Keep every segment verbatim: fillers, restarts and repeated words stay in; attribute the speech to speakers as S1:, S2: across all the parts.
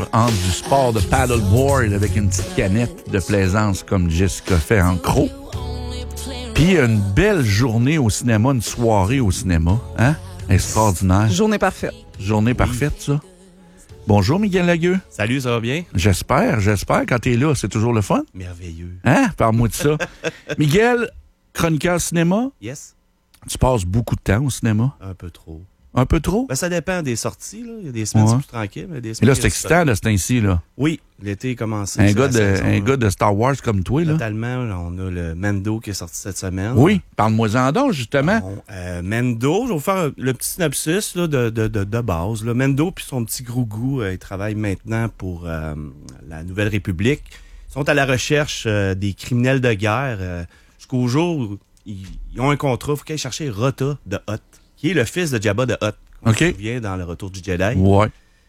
S1: sur entre du sport de paddleboard avec une petite canette de plaisance comme Jessica fait en croc. Puis une belle journée au cinéma, une soirée au cinéma. Hein? Extraordinaire.
S2: Journée parfaite.
S1: Journée parfaite, ça. Bonjour, Miguel Lagueux.
S3: Salut, ça va bien?
S1: J'espère, j'espère. Quand t'es là, c'est toujours le fun.
S3: Merveilleux.
S1: Hein? Parle-moi de ça. Miguel, chroniqueur cinéma.
S3: Yes?
S1: Tu passes beaucoup de temps au cinéma.
S3: Un peu trop.
S1: Un peu trop?
S3: Ben, ça dépend des sorties, là. Il y a des semaines,
S1: Ouais.
S3: c'est plus tranquille, mais des
S1: Et
S3: semaines.
S1: là,
S3: il y
S1: c'est
S3: a
S1: excitant, là, c'est ainsi, là.
S3: Oui, l'été est commencé.
S1: Un,
S3: c'est
S1: gars
S3: la
S1: de,
S3: saison,
S1: un
S3: là.
S1: gars de Star Wars comme toi, là.
S3: Totalement. Là, on a le Mando qui est sorti cette semaine.
S1: Oui, parle-moi-en donc, justement.
S3: Bon, euh, Mando, je vais vous faire le petit synopsis là, de, de, de, de base. Là. Mando puis son petit grougou, euh, ils travaillent maintenant pour euh, la Nouvelle République. Ils sont à la recherche euh, des criminels de guerre euh, jusqu'au jour où ils, ils ont un contrat. Il faut qu'ils aillent chercher Rota de Hutt, qui est le fils de Jabba de Hutt. On
S1: OK.
S3: se souvient dans Le Retour du Jedi.
S1: Ouais.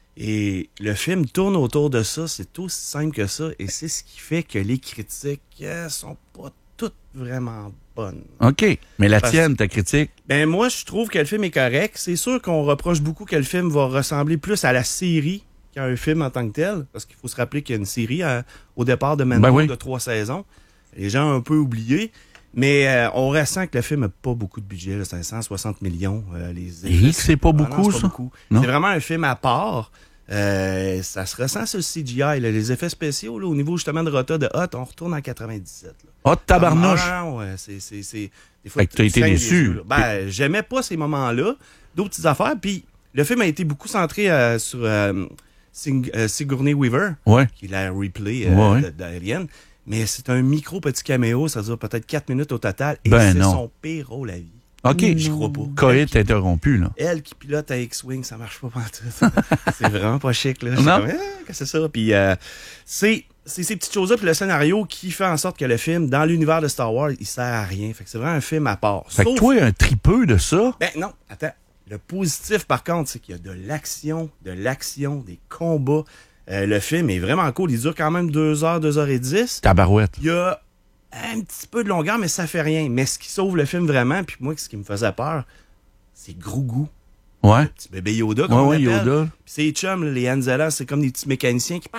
S3: Et le film tourne autour de ça. C'est aussi simple que ça. Et c'est ce qui fait que les critiques euh, sont pas toutes vraiment bonnes.
S1: OK. Mais la
S3: Parce-
S1: tienne, ta critique.
S3: Ben moi, je trouve que le film est correct. C'est sûr qu'on reproche beaucoup que le film va ressembler plus à la série qu'à un film en tant que tel. Parce qu'il faut se rappeler qu'il y a une série euh, au départ de Mando
S1: Ben oui.
S3: de trois saisons. Les gens ont un peu oublié. Mais euh, on ressent que le film n'a pas beaucoup de budget. Là. C'est cent soixante millions. Euh, les
S1: Et que c'est pas
S3: Ah non,
S1: beaucoup,
S3: c'est
S1: ça?
S3: pas beaucoup.
S1: Non?
S3: C'est vraiment un film à part. Euh, ça se ressent sur le C G I. Là. Les effets spéciaux, là, au niveau justement de Rota de Hutt, on retourne en quatre-vingt-dix-sept. Là.
S1: Oh, tabarnouche.
S3: Ah, non, ouais, c'est, c'est, c'est, des fois,
S1: Fait que t'as
S3: tu
S1: été
S3: saignes les
S1: déçu.
S3: yeux, là. Ben, j'aimais pas ces moments-là. D'autres petites affaires. Puis, le film a été beaucoup centré euh, sur euh, Sing- euh, Sigourney Weaver,
S1: Ouais.
S3: qui est la replay euh,
S1: Ouais.
S3: de- d'Alien. Mais c'est un micro petit caméo. Ça dure peut-être quatre minutes au total. Et
S1: Ben
S3: c'est
S1: non.
S3: son pire rôle à vie.
S1: OK.
S3: J'y crois pas.
S1: Coït interrompu, là.
S3: Elle qui pilote à X-Wing, ça marche pas pantoute. C'est vraiment pas chic, là. Je suis
S1: Non.
S3: comme, ah, qu'est-ce que c'est ça? Puis, euh, c'est, c'est ces petites choses-là, puis le scénario qui fait en sorte que le film, dans l'univers de Star Wars, il sert à rien. Fait que c'est vraiment un film à part.
S1: Fait que
S3: Sauf-
S1: toi, un tripeux de ça.
S3: Ben non, attends. Le positif, par contre, c'est qu'il y a de l'action, de l'action, des combats. Euh, le film est vraiment cool. Il dure quand même deux heures, deux heures et dix.
S1: Tabarouette.
S3: Il y a un petit peu de longueur, mais ça fait rien. Mais ce qui sauve le film vraiment, puis moi, ce qui me faisait peur, c'est Grougou.
S1: Ouais.
S3: Petit bébé Yoda,
S1: Ouais,
S3: comme on
S1: ouais,
S3: l'appelle.
S1: Yoda.
S3: Puis ces chums, là, les Anzala, c'est comme des petits mécaniciens qui...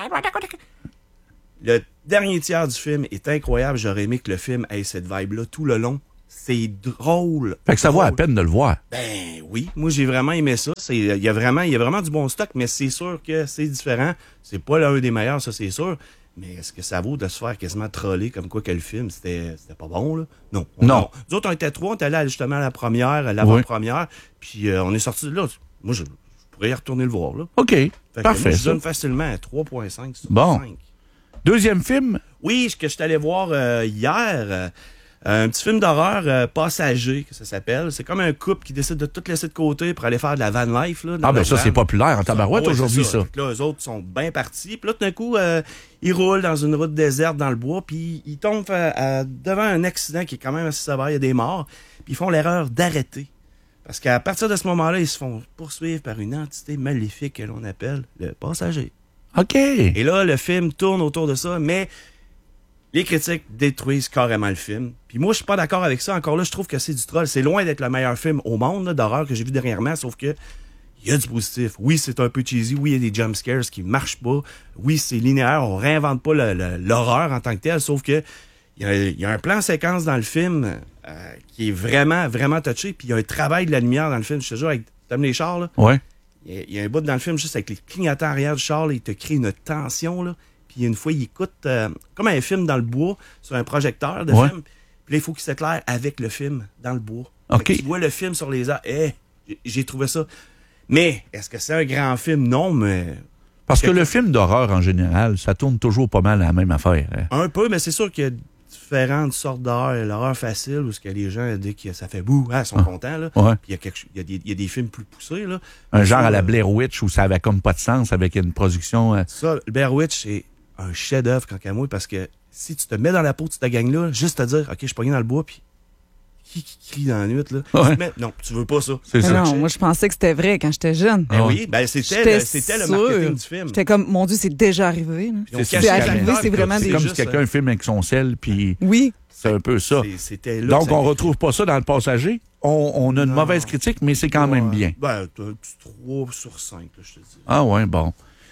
S3: Le dernier tiers du film est incroyable. J'aurais aimé que le film ait cette vibe-là tout le long. C'est drôle.
S1: Fait que ça vaut
S3: drôle.
S1: la peine de le voir.
S3: Ben oui, moi j'ai vraiment aimé ça. C'est, il y a vraiment, il y a vraiment du bon stock, mais c'est sûr que c'est différent. C'est pas l'un des meilleurs, ça c'est sûr. Mais est-ce que ça vaut de se faire quasiment troller comme quoi que le film, c'était, c'était pas bon, là? Non. On-
S1: Non.
S3: Nous autres, on était trois, on était allés justement à la première, à l'avant-première, puis euh, on est sortis de là. Moi, je, je pourrais y retourner le voir, là.
S1: OK.
S3: Fait que
S1: Parfait,
S3: moi, je
S1: ça.
S3: donne facilement un trois virgule cinq sur
S1: Bon.
S3: cinq.
S1: Deuxième film.
S3: Oui, ce que je suis allé voir euh, hier, euh, un petit film d'horreur euh, passager, que ça s'appelle. C'est comme un couple qui décide de tout laisser de côté pour aller faire de la van life. Là, dans
S1: Ah, ben
S3: leur
S1: ça,
S3: van.
S1: c'est populaire en tabarouette
S3: Ouais,
S1: aujourd'hui,
S3: c'est
S1: ça.
S3: Fait que là, eux autres sont bien partis. Puis là, tout d'un coup, euh, ils roulent dans une route déserte dans le bois, puis ils tombent à- à- devant un accident qui est quand même assez sévère. Il y a des morts. Puis ils font l'erreur d'arrêter. Parce qu'à partir de ce moment-là, ils se font poursuivre par une entité maléfique que l'on appelle le passager.
S1: OK.
S3: Et là, le film tourne autour de ça, mais les critiques détruisent carrément le film. Puis moi, je suis pas d'accord avec ça. Encore là, je trouve que c'est du troll. C'est loin d'être le meilleur film au monde là, d'horreur que j'ai vu dernièrement, sauf que il y a du positif. Oui, c'est un peu cheesy. Oui, il y a des jump scares qui marchent pas. Oui, c'est linéaire. On réinvente pas le- le- l'horreur en tant que telle, sauf que il y a, il y a un plan séquence dans le film euh, qui est vraiment, vraiment touché. Puis il y a un travail de la lumière dans le film. Je te jure, avec t'aimes les chars, là?
S1: Ouais.
S3: Il y, a, il y a un bout dans le film, juste avec les clignotants arrière du char, là, il te crée une tension. Là. Puis une fois, il écoute euh, comme un film dans le bois, sur un projecteur de
S1: Ouais.
S3: film. Puis là, il faut qu'il s'éclaire avec le film dans le bois.
S1: OK.
S3: Fait que tu vois le film sur les airs. Eh, j'ai- j'ai trouvé ça. Mais, est-ce que c'est un grand film? Non, mais
S1: Parce que le film d'horreur, en général, ça tourne toujours pas mal à la même affaire. hein.
S3: un peu, mais c'est sûr qu'il y a différentes sortes d'horreur. L'horreur facile, où ce que les gens, dès que ça fait bouh, ah, ils sont
S1: Ah.
S3: contents. Là.
S1: Ouais.
S3: Puis il y a, quelque, chose- il y, a des- il y a des films plus poussés. Là.
S1: Un
S3: Mais
S1: genre
S3: ça,
S1: à la
S3: euh,
S1: Blair Witch où ça avait comme pas de sens avec une production. euh,
S3: Ça, le Blair Witch, c'est un chef-d'œuvre quand même, parce que si tu te mets dans la peau de cette gang-là, juste te dire, OK, je suis pogné dans le bois, puis qui qui crie dans la nuit, là?
S1: Ouais.
S3: Tu te mets- non, tu veux pas ça.
S1: C'est
S2: Mais
S1: ça.
S2: non, moi, je pensais que c'était vrai quand j'étais jeune.
S3: Ben
S1: Ah ouais.
S3: oui, ben c'était
S2: J'étais
S3: le, c'était le
S2: sûre.
S3: marketing du film.
S2: J'étais comme, mon Dieu, c'est déjà arrivé. là.
S3: Ils ont
S1: C'est
S3: caché
S2: c'est
S3: les
S2: arrivé,
S3: acteurs,
S2: c'est
S3: puis
S2: vraiment
S3: là,
S1: C'est
S2: des-
S1: comme si
S3: juste,
S1: quelqu'un filme avec son sel, puis
S2: Oui.
S1: c'est un peu ça.
S3: c'est- C'était là
S1: Donc,
S3: que ça-
S1: on retrouve pas ça dans le passager. On, on a une
S3: Non.
S1: mauvaise critique, mais c'est quand même
S3: Ouais.
S1: bien.
S3: Ben, t'as un petit trois sur cinq, là, je te dis.
S1: Ah ouais, bon.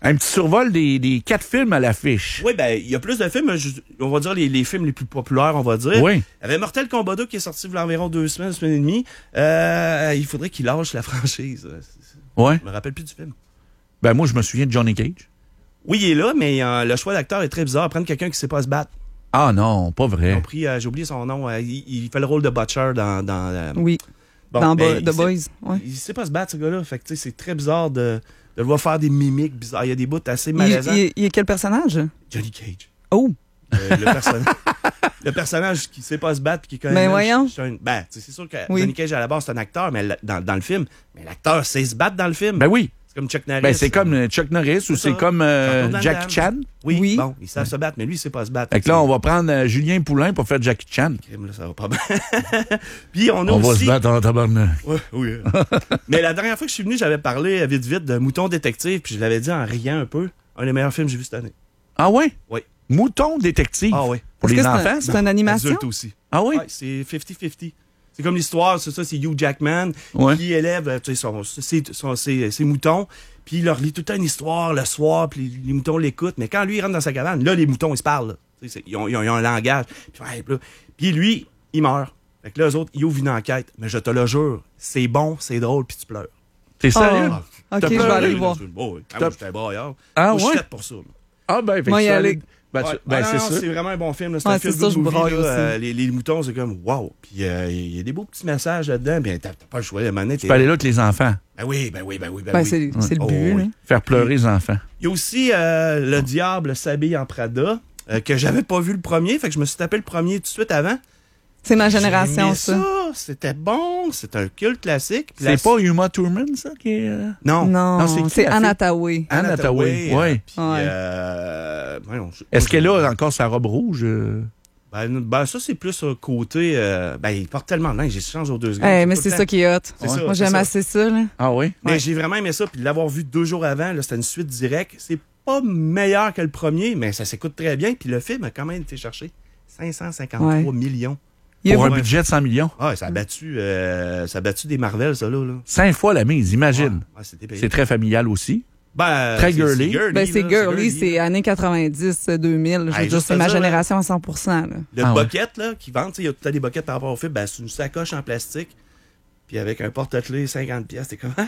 S1: Un petit survol des, des quatre films à l'affiche.
S3: Oui, ben, il y a plus de films, je- on va dire les, les films les plus populaires, on va dire.
S1: Oui.
S3: Il y avait Mortal Kombat deux qui est sorti il y a environ deux semaines, une semaine et demie. Euh, il faudrait qu'il lâche la franchise.
S1: Ouais.
S3: Je me rappelle plus du film.
S1: Ben, moi, je me souviens de Johnny Cage.
S3: Oui, il est là, mais euh, le choix d'acteur est très bizarre. Prendre quelqu'un qui sait pas se battre.
S1: Ah non, pas
S3: Ils ont
S1: vrai.
S3: pris, euh, j'ai oublié son nom, euh, il, il fait le rôle de Butcher dans... dans euh,
S2: Oui,
S3: bon,
S2: dans
S3: ben,
S2: Bo-
S3: il
S2: The
S3: sait-
S2: Boys. Ouais.
S3: Il sait pas se battre, ce gars-là. Fait que, tu sais, c'est très bizarre de, de le voir faire des mimiques bizarres. Il y a des bouts assez
S2: Il,
S3: malaisants.
S2: il- il est quel personnage?
S3: Johnny Cage.
S2: Oh!
S3: Euh, le, personnage, le personnage qui sait pas se battre puis qui est quand
S2: Ben
S3: même...
S2: voyons.
S3: c'est un- ben, tu sais, c'est sûr que
S2: Oui.
S3: Johnny Cage, à la base, c'est un acteur mais la- dans, dans le film. Mais l'acteur sait se battre dans le film.
S1: Ben oui.
S3: C'est comme Chuck Norris.
S1: Ben, c'est comme Chuck Norris ou
S3: C'est
S1: c'est
S3: ça.
S1: comme euh,
S3: Jean-Claude Van
S1: Jackie
S3: Damme.
S1: Chan.
S3: Oui,
S2: Oui.
S3: bon, il sait se battre, mais lui, il sait pas se battre.
S1: Fait que là, on va prendre euh, Julien Poulain pour faire Jackie Chan.
S3: Crime, là, ça va pas bien. Puis on a
S1: On va
S3: aussi...
S1: se battre en tabarnak.
S3: Ouais, oui. Mais la dernière fois que je suis venu, j'avais parlé euh, vite vite de Mouton Détective, puis je l'avais dit en riant un peu. Un des meilleurs films que j'ai vu cette année.
S1: Ah ouais?
S3: Oui.
S1: Mouton détective.
S3: Ah oui.
S1: Pour
S2: Est-ce
S1: les
S2: que c'est un-
S1: enfants,
S2: c'est
S1: ça?
S2: une animation?
S3: Adulte aussi.
S1: Ah oui?
S3: Ouais, c'est cinquante cinquante. C'est comme l'histoire, c'est ça, c'est Hugh Jackman
S1: Ouais.
S3: qui élève euh, tu sais, son- ses, son- ses- ses moutons, puis il leur lit tout le temps une histoire le soir, puis les, les moutons l'écoutent. Mais quand lui, il rentre dans sa cabane, là, les moutons, ils se parlent. là. Tu sais, c'est- Ils ont, ils ont- ils ont un langage. Puis, ouais, puis là- puis lui, il meurt. Fait que là, eux autres, ils ouvrent une enquête. Mais je te le jure, c'est bon, c'est drôle, puis tu pleures.
S1: T'es sérieux?
S2: Oh.
S1: T'as
S2: Ok, je vais
S1: pleuré,
S2: aller le
S3: là,
S2: voir.
S3: c'est- bon, oui. Ah,
S1: T'as-
S3: moi, j'étais un braillard.
S1: Ah
S3: Moi, je suis
S1: ouais?
S3: fait pour ça. moi.
S1: Ah ben, fait que
S2: Moi, y
S1: ça,
S2: aller.
S1: Ben,
S3: Ouais.
S1: tu- ben,
S3: Ah,
S1: c'est
S3: non,
S1: ça.
S3: c'est vraiment un bon film. là. C'est
S2: Ouais,
S3: un
S2: c'est
S3: film
S2: ça,
S3: good
S2: je
S3: movie,
S2: braille
S3: là.
S2: aussi.
S3: Euh, les, les moutons, c'est comme wow. Puis euh, il y a des beaux petits messages là-dedans. Puis t'as t'as pas le choix. La manette,
S1: Tu peux aller là avec les enfants.
S3: Ben oui, ben oui, ben oui, ben,
S2: Ben,
S3: oui.
S2: c'est c'est le
S3: Oh,
S2: but.
S3: oui.
S2: là.
S1: Faire pleurer les enfants.
S3: Il y a aussi euh, Le Diable s'habille en Prada, euh, que j'avais pas vu le premier. Fait que je me suis tapé le premier tout de suite avant.
S2: C'est ma génération,
S3: J'aimais
S2: ça.
S3: C'était bon. C'est un culte classique. Puis
S1: C'est
S3: la-
S1: pas Uma Thurman, ça, qui est... euh,
S3: Non.
S2: Non,
S1: Non, c'est qui,
S2: c'est
S1: la
S2: Anna
S1: fille?
S2: Tawai.
S1: Anne Hathaway,
S3: euh,
S1: ouais.
S3: Puis,
S2: Ouais.
S3: euh, voyons, je-
S1: Est-ce
S3: moi,
S1: qu'elle
S3: je-
S1: a encore sa robe rouge? euh?
S3: Ben, ben, ça, c'est plus un côté... euh, ben, il porte tellement de linge, j'ai changé aux deux secondes.
S2: Eh, mais
S3: tout
S2: c'est
S3: le
S2: ça
S3: temps.
S2: qui est hot.
S3: C'est ça,
S2: Moi,
S3: c'est
S2: j'aime
S3: ça.
S2: assez ça. Là.
S1: Ah oui?
S3: Mais
S2: Ouais.
S3: j'ai vraiment aimé ça, puis de l'avoir vu deux jours avant, là, c'était une suite directe. C'est pas meilleur que le premier, mais ça s'écoute très bien. Puis le film a quand même été cherché cinq cent cinquante-trois
S2: Ouais.
S3: millions.
S2: Il y a
S1: Pour un
S3: Ouais.
S1: budget de cent millions.
S3: Ah, ça a battu, euh, ça a battu des Marvel, ça, là. là.
S1: Cinq fois la mise, imagine.
S3: Ouais, c'était payé.
S1: C'est très familial aussi.
S3: Ben,
S1: très
S3: c'est-
S1: girly.
S3: c'est
S2: Ben, c'est
S3: là,
S2: girly, c'est années quatre-vingt-dix, deux mille. Je veux
S3: Hey,
S2: dire,
S3: juste
S2: c'est
S3: à
S2: ma
S3: dire, là.
S2: génération à cent pour cent. Là.
S3: Le
S1: Ah ouais.
S3: bucket, là, qui vend, tu sais, il y a tout le temps des buckets par rapport au film, ben, c'est une sacoche en plastique, puis avec un porte-clés, cinquante pièces, t'es comme...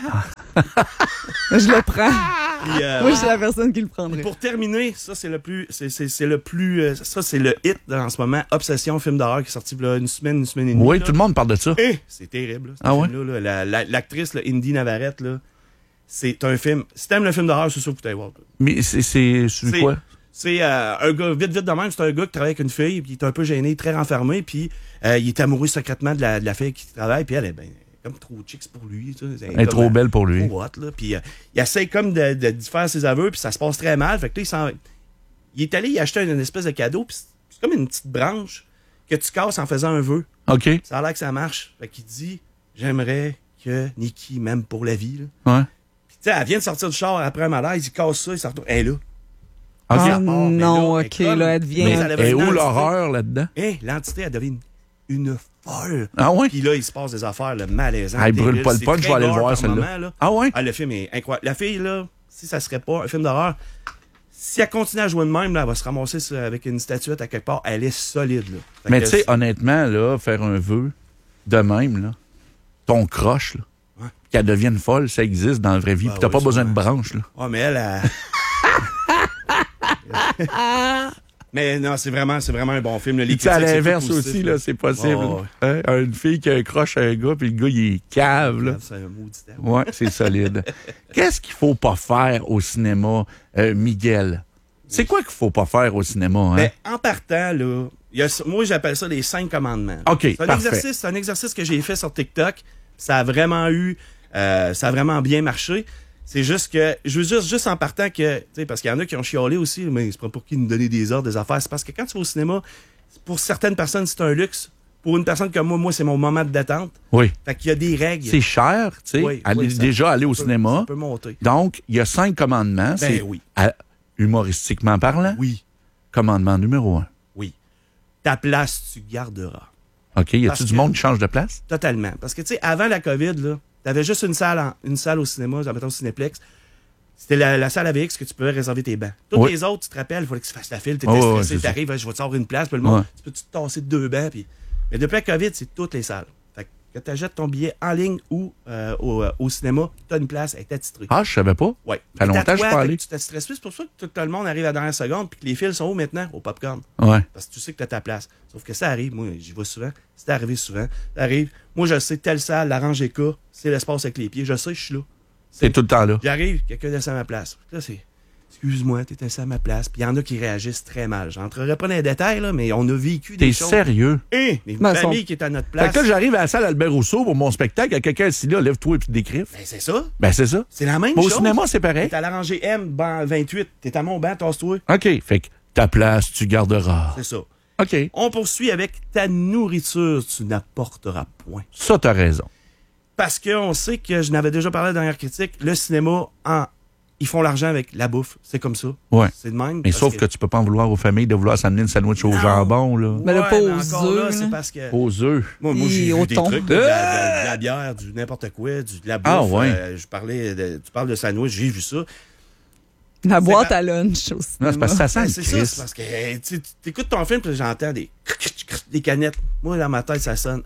S2: Je le prends.
S3: Puis, euh,
S2: Moi, je suis la personne qui le prendrait.
S3: pour terminer, ça c'est le plus, c'est, c'est, c'est le plus, euh, ça c'est le hit en ce moment, Obsession, film d'horreur qui est sorti là, une semaine, une semaine et demie.
S1: Oui,
S3: là.
S1: tout le monde parle de ça.
S3: Eh, c'est terrible. Là, ce
S1: Ah ouais?
S3: film-là, là. La- la- l'actrice, là, Indy Navarrete, là, c'est un film. Si t'aimes le film d'horreur, c'est sûr que tu vas voir.
S1: Mais c'est c'est sur
S3: C'est-
S1: quoi?
S3: C'est euh, un gars, vite, vite de même, c'est un gars qui travaille avec une fille, puis il est un peu gêné, très renfermé, puis euh, il est amoureux secrètement de la, de la fille qui travaille, puis elle est ben, comme trop chicks pour lui. Tu sais,
S1: Elle est trop belle pour lui.
S3: Trop hot, là. Puis euh, il essaie comme de, de, de faire ses aveux, puis ça se passe très mal. Fait que là, il, s'en- il est allé y acheter une, une espèce de cadeau, puis c'est- c'est comme une petite branche que tu casses en faisant un vœu.
S1: OK.
S3: Ça a l'air que ça marche. Fait qu'il dit, j'aimerais que Nikki m'aime pour la vie. Là.
S1: Ouais.
S3: Puis tu sais, elle vient de sortir du char après un malaise, il casse ça, il s'en retourne. Elle est là.
S2: Ah,
S3: Ah, mais
S2: non,
S3: là,
S2: ok,
S3: elle est comme-
S2: là, elle devient...
S3: Mais ça avait
S1: Et
S3: une
S1: où
S3: entité.
S1: l'horreur là-dedans?
S3: Hey, l'entité, elle devient une, une folle.
S1: Ah ouais?
S3: Puis là, il se passe des affaires le malaisantes.
S1: Ah, il brûle
S3: terribles.
S1: pas le
S3: C'est
S1: punch,
S3: très
S1: je vais aller le
S3: gore
S1: voir,
S3: par
S1: celle-là.
S3: moment, là.
S1: Ah ouais?
S3: Ah, le film est incroyable. La fille, là, si ça serait pas un film d'horreur, si elle continue à jouer de même, là, elle va se ramasser sur- avec une statuette à quelque part. Elle est solide, là. Fait
S1: Mais
S3: que
S1: tu sais,
S3: c'est-
S1: honnêtement, là, faire un vœu de même, là, ton croche, là,
S3: Ouais.
S1: qu'elle devienne folle, ça existe dans la vraie vie.
S3: Ah
S1: Puis t'as
S3: oui,
S1: pas besoin de
S3: sûrement.
S1: branche, là.
S3: Ah, mais elle, elle... Mais non, c'est vraiment, c'est vraiment un bon film. Là. Les
S1: Puis tu sais, à
S3: critiques, c'est
S1: l'inverse
S3: tout positif,
S1: aussi, là, c'est possible.
S3: Ouais, ouais.
S1: Hein? Une fille qui accroche un gars, puis le gars, il est cave, là.
S3: C'est un maudit terme.
S1: Ouais, c'est solide. Qu'est-ce qu'il faut pas faire au cinéma, euh, Miguel? C'est quoi qu'il faut pas faire au cinéma, hein?
S3: Mais en partant, là, il y a, moi, j'appelle ça les cinq commandements.
S1: OK,
S3: c'est un
S1: parfait.
S3: exercice, c'est un exercice que j'ai fait sur TikTok. Ça a vraiment eu, euh, ça a vraiment bien marché. C'est juste que, je veux juste, juste en partant que, tu sais, parce qu'il y en a qui ont chialé aussi, mais c'est pas pour qui nous donner des ordres, des affaires. C'est parce que quand tu vas au cinéma, pour certaines personnes, c'est un luxe. Pour une personne comme moi, moi, c'est mon moment de détente.
S1: Oui.
S3: Fait qu'il y a des règles.
S1: C'est cher, tu sais,
S3: Oui,
S1: aller-
S3: oui, ça-
S1: déjà aller au
S3: Ça peut-
S1: cinéma.
S3: Ça peut monter.
S1: Donc, il y a cinq commandements. c'est
S3: Ben oui.
S1: à- humoristiquement parlant.
S3: Oui,
S1: Commandement numéro un.
S3: oui. Ta place, tu garderas.
S1: OK, y
S3: Parce
S1: a-tu du
S3: que-
S1: monde qui change de place?
S3: Totalement. Parce que, tu sais, avant la COVID, là, t'avais juste une salle, en- une salle au cinéma, mettons Cinéplex. C'était la, la salle A V X que tu pouvais réserver tes bancs. Toutes
S1: Oui.
S3: les autres, tu te rappelles, il fallait que tu fasses la file, tu étais
S1: Oh, ouais,
S3: stressé,
S1: c'est ça.
S3: t'arrives, je vais te sortir une place, puis le monde,
S1: Ouais.
S3: tu peux te tasser de deux bancs. Puis... Mais depuis la COVID, c'est toutes les salles. Fait que tu achètes ton billet en ligne ou euh, au, au cinéma, tu as une place, elle est attitrée.
S1: Ah, je savais pas.
S3: Ouais.
S1: Ça fait longtemps que je suis pas allé.
S3: Tu te stresses plus, c'est pour ça que tout, tout le monde arrive à la dernière seconde, puis que les fils sont où maintenant? Au popcorn.
S1: Ouais.
S3: Parce que tu sais que tu as ta place. Sauf que ça arrive, moi, j'y vais souvent. C'est arrivé souvent. Ça arrive. Moi, je sais, telle salle, la rangée K, c'est l'espace avec les pieds. Je sais, je suis là.
S1: C'est tout le temps là.
S3: J'arrive, quelqu'un descend à ma place. Là, c'est. Excuse-moi, t'es assis à ma place. Puis il y en a qui réagissent très mal. J'entrerai pas dans les détails, là, mais on a vécu des
S1: T'es
S3: choses.
S1: sérieux?
S3: Hein? Une
S2: Ben,
S3: famille
S2: son-
S3: qui est à notre
S1: Fait
S3: place.
S1: que là, j'arrive à la salle Albert Rousseau pour mon spectacle, il y a quelqu'un assis là, lève-toi et puis décrive.
S3: Ben, c'est ça.
S1: Ben, c'est ça.
S3: C'est la même
S1: Mais au
S3: chose.
S1: cinéma, c'est pareil.
S3: T'es à la rangée M, banc vingt-huit. T'es à mon banc, tasse-toi.
S1: OK. Fait que ta place, tu garderas.
S3: C'est ça.
S1: OK.
S3: On poursuit avec ta nourriture, tu n'apporteras point.
S1: Ça, t'as raison.
S3: Parce qu'on sait que, je n'avais déjà parlé dans la dernière critique, le cinéma, en, ils font l'argent avec la bouffe. C'est comme ça.
S1: Ouais.
S3: C'est de même.
S1: Mais
S3: parce
S1: sauf que... tu peux pas en vouloir aux familles de vouloir s'amener une sandwich au
S3: Non.
S1: jambon, là.
S2: Mais là,
S3: Ouais,
S2: pas
S3: mais
S2: aux
S3: encore là,
S2: œufs,
S3: c'est
S2: là.
S3: parce que...
S1: Aux œufs.
S3: Moi, moi j'ai
S2: Et
S3: vu
S2: au
S3: des
S2: thon.
S3: trucs, de la, de- de la bière, du n'importe quoi, du, de la bouffe.
S1: Ah, ouais.
S3: euh, je parlais de, tu parles de sandwich, j'ai vu ça.
S2: La boîte
S3: pas-
S2: à lunch aussi.
S1: Non, c'est parce que ça sent
S3: Ben,
S1: le
S3: c'est ça,
S1: Christ.
S3: c'est parce que hey, tu tu écoutes ton film, puis j'entends des, des canettes. Moi, dans ma tête, ça sonne.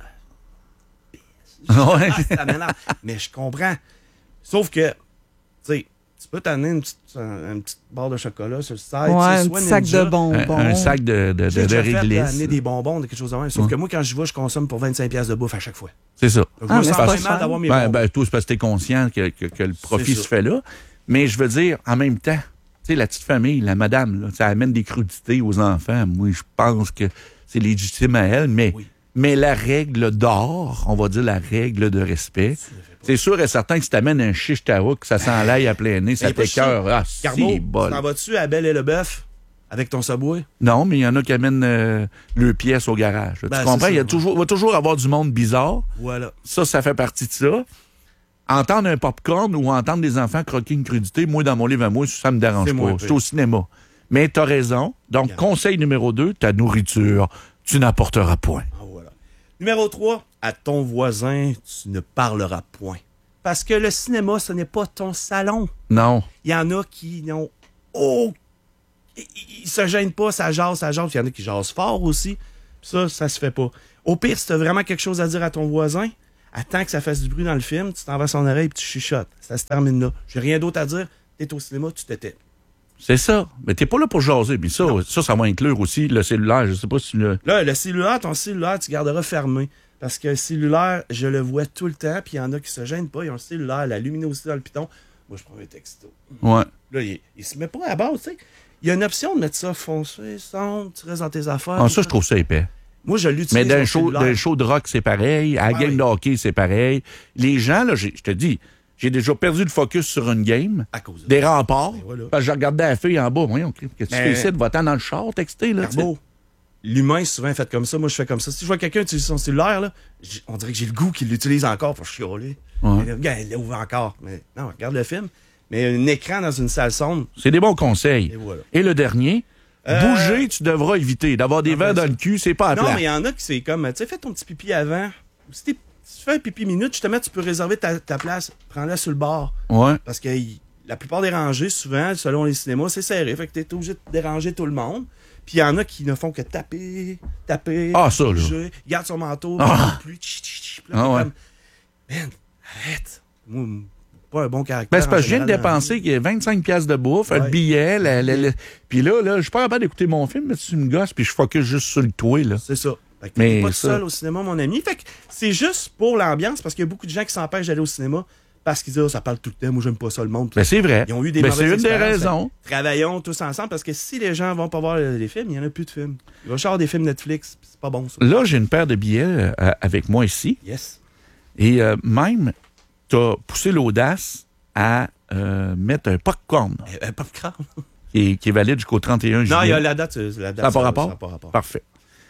S1: Ouais.
S3: Ah, ça m'énerve. Mais je comprends. Sauf que, tu sais, tu peux t'amener une petite, un, une petite barre de chocolat sur le side.
S2: Ouais,
S3: tu sais,
S2: un
S3: soit
S2: petit sac
S3: Ninja.
S2: de bonbons.
S1: Un, un sac de, de,
S3: J'ai
S1: de, de
S3: déjà fait, là,
S1: réglisse.
S3: amener des bonbons, de quelque chose de même. Sauf
S1: Ouais.
S3: que moi, quand je vais, je consomme pour vingt-cinq piastres de bouffe à chaque fois.
S1: C'est ça.
S3: Donc,
S2: Ah,
S3: je me
S2: mais
S3: sens
S2: c'est pas
S3: bien mal
S2: cher.
S3: d'avoir mes
S1: Ben,
S3: bonbons.
S1: ben, tout, c'est parce que t'es conscient que, que, que le profit
S3: C'est
S1: se
S3: ça.
S1: fait là. Mais je veux dire, en même temps, tu sais, la petite famille, la madame, là, ça amène des crudités aux enfants. Moi, je pense que c'est légitime à elle, mais,
S3: Oui.
S1: mais la règle d'or, on va dire la règle de respect, c'est sûr et certain que si t'amènes un chiche taouk, ça s'enlaye à plein nez, ça
S3: Mais pas
S1: t'écœure. Ah,
S3: Carbo,
S1: c'est bol.
S3: t'en vas-tu à Belle et le Bœuf avec ton Subway?
S1: Non, mais il y en a qui amènent euh, le pièce au garage.
S3: Ben,
S1: tu comprends?
S3: c'est
S1: Il y a
S3: ça,
S1: toujours, va toujours avoir du monde bizarre.
S3: Voilà.
S1: Ça, ça fait partie de ça. Entendre un popcorn ou entendre des enfants croquer une crudité, moi, dans mon livre à moi, ça me dérange
S3: C'est moins
S1: pas.
S3: pire.
S1: C'est au cinéma. Mais t'as raison. Donc,
S3: Regarde.
S1: conseil numéro deux, ta nourriture, tu n'apporteras point.
S3: Ah, voilà. Numéro trois, à ton voisin, tu ne parleras point. Parce que le cinéma, ce n'est pas ton salon.
S1: Non.
S3: Il y en a qui n'ont... Oh! Ils, ils se gênent pas, ça jase, ça jase. Il y en a qui jasent fort aussi. Ça, ça se fait pas. Au pire, si tu as vraiment quelque chose à dire à ton voisin, attends que ça fasse du bruit dans le film, tu t'en vas à son oreille et tu chuchotes. Ça se termine là. J'ai rien d'autre à dire. T'es au cinéma, tu t'étais.
S1: C'est ça. Mais t'es pas là pour jaser. Mais ça, ça, ça va inclure aussi le cellulaire. Je sais pas si le...
S3: Là, le cellulaire, ton cellulaire, tu garderas fermé. Parce que le cellulaire, je le vois tout le temps, puis il y en a qui se gênent pas. Ils ont le cellulaire, la luminosité dans le piton. Moi, je prends mes textos.
S1: Ouais.
S3: Là, il, il se met pas à base, tu sais. Il y a une option de mettre ça foncé, sombre, tu restes dans tes affaires.
S1: Ah, ça, je trouve ça épais.
S3: Moi, je l'utilise.
S1: Mais d'un
S3: mon
S1: show,
S3: cellulaire.
S1: d'un show de rock, c'est pareil. À la
S3: Ah
S1: game
S3: oui.
S1: de hockey, c'est pareil. Les gens, là, j'ai- je te dis, j'ai déjà perdu le focus sur une game.
S3: À cause de
S1: Des remparts.
S3: Ben voilà.
S1: Parce que je regardais la fille en bas. Voyons, qu'est-ce que tu
S3: Ben,
S1: fais ici? Va-t'en dans le char, texter, là. tu sais.
S3: Carbo, l'humain, souvent, fait comme ça. Moi, je fais comme ça. Si je vois quelqu'un utiliser son cellulaire, là, j- on dirait que j'ai le goût qu'il l'utilise encore pour chialer.
S1: Ouais.
S3: Mais là, regarde, il l'a ouvert encore. Mais non, regarde le film. Mais un écran dans une salle sombre,
S1: C'est des bons conseils.
S3: et voilà.
S1: Et le dernier,
S3: Euh,
S1: bouger, tu devras éviter. D'avoir des
S3: Ah,
S1: verres
S3: ben,
S1: dans
S3: ça-
S1: le cul, c'est pas à
S3: Non,
S1: plat.
S3: mais il y en a qui c'est comme, tu sais, fais ton petit pipi avant. Si, t'es- si tu fais un pipi minute, justement, tu peux réserver ta, ta place. Prends-la sur le bord.
S1: Ouais.
S3: Parce que y- la plupart des rangées, souvent, selon les cinémas, c'est serré. Fait que t'es obligé de déranger tout le monde. Puis il y en a qui ne font que taper, taper,
S1: Ah, ça, là.
S3: bouger. Il garde son manteau,
S1: Ah.
S3: puis tch, tch, tch, puis là,
S1: Ah,
S3: t'es
S1: ouais.
S3: comme, man, arrête. Moi, m- pas un bon caractère.
S1: Ben, c'est parce
S3: en
S1: que je viens de
S3: général, dans la
S1: dépenser
S3: vie.
S1: qu'il y a vingt-cinq piastres de bouffe, un
S3: Ouais.
S1: billet, la- la- la- puis là, là, je suis pas capable d'écouter mon film, mais tu me gosses, puis je focus juste sur le toit, là.
S3: C'est ça. Fait que
S1: Mais
S3: t'es pas tout
S1: ça-
S3: seul au cinéma, mon ami. Fait que c'est juste pour l'ambiance, parce qu'il y a beaucoup de gens qui s'empêchent d'aller au cinéma parce qu'ils disent, oh, ça parle tout le temps, moi, j'aime pas ça, le monde.
S1: Ben, c'est vrai.
S3: Ils ont eu des
S1: Ben,
S3: mauvaises
S1: c'est une des
S3: expériences.
S1: raisons.
S3: Fait que travaillons tous ensemble, parce que si les gens vont pas voir les films, il y en a plus de films. Il va y avoir des films Netflix, pis c'est pas bon, ça.
S1: Là, j'ai une paire de billets euh, avec moi ici.
S3: Yes.
S1: Et euh, même, tu as poussé l'audace à euh, mettre un popcorn
S3: Euh, popcorn.
S1: qui est, qui est valide jusqu'au trente et un juillet.
S3: Non, il y a la date. euh, La date
S1: Ça n'a pas
S3: ça-
S1: rapport?
S3: ça n'a pas rapport.
S1: Parfait.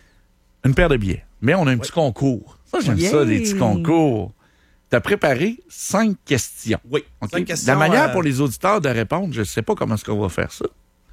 S1: Une paire de billets. Mais on a un petit concours. Ça, j'aime
S2: Yeah.
S1: ça, les petits concours. Tu as préparé cinq questions.
S3: Oui.
S1: OK?
S3: Cinq questions,
S1: la manière
S3: euh,
S1: pour les auditeurs de répondre, je ne sais pas comment est-ce qu'on va faire ça.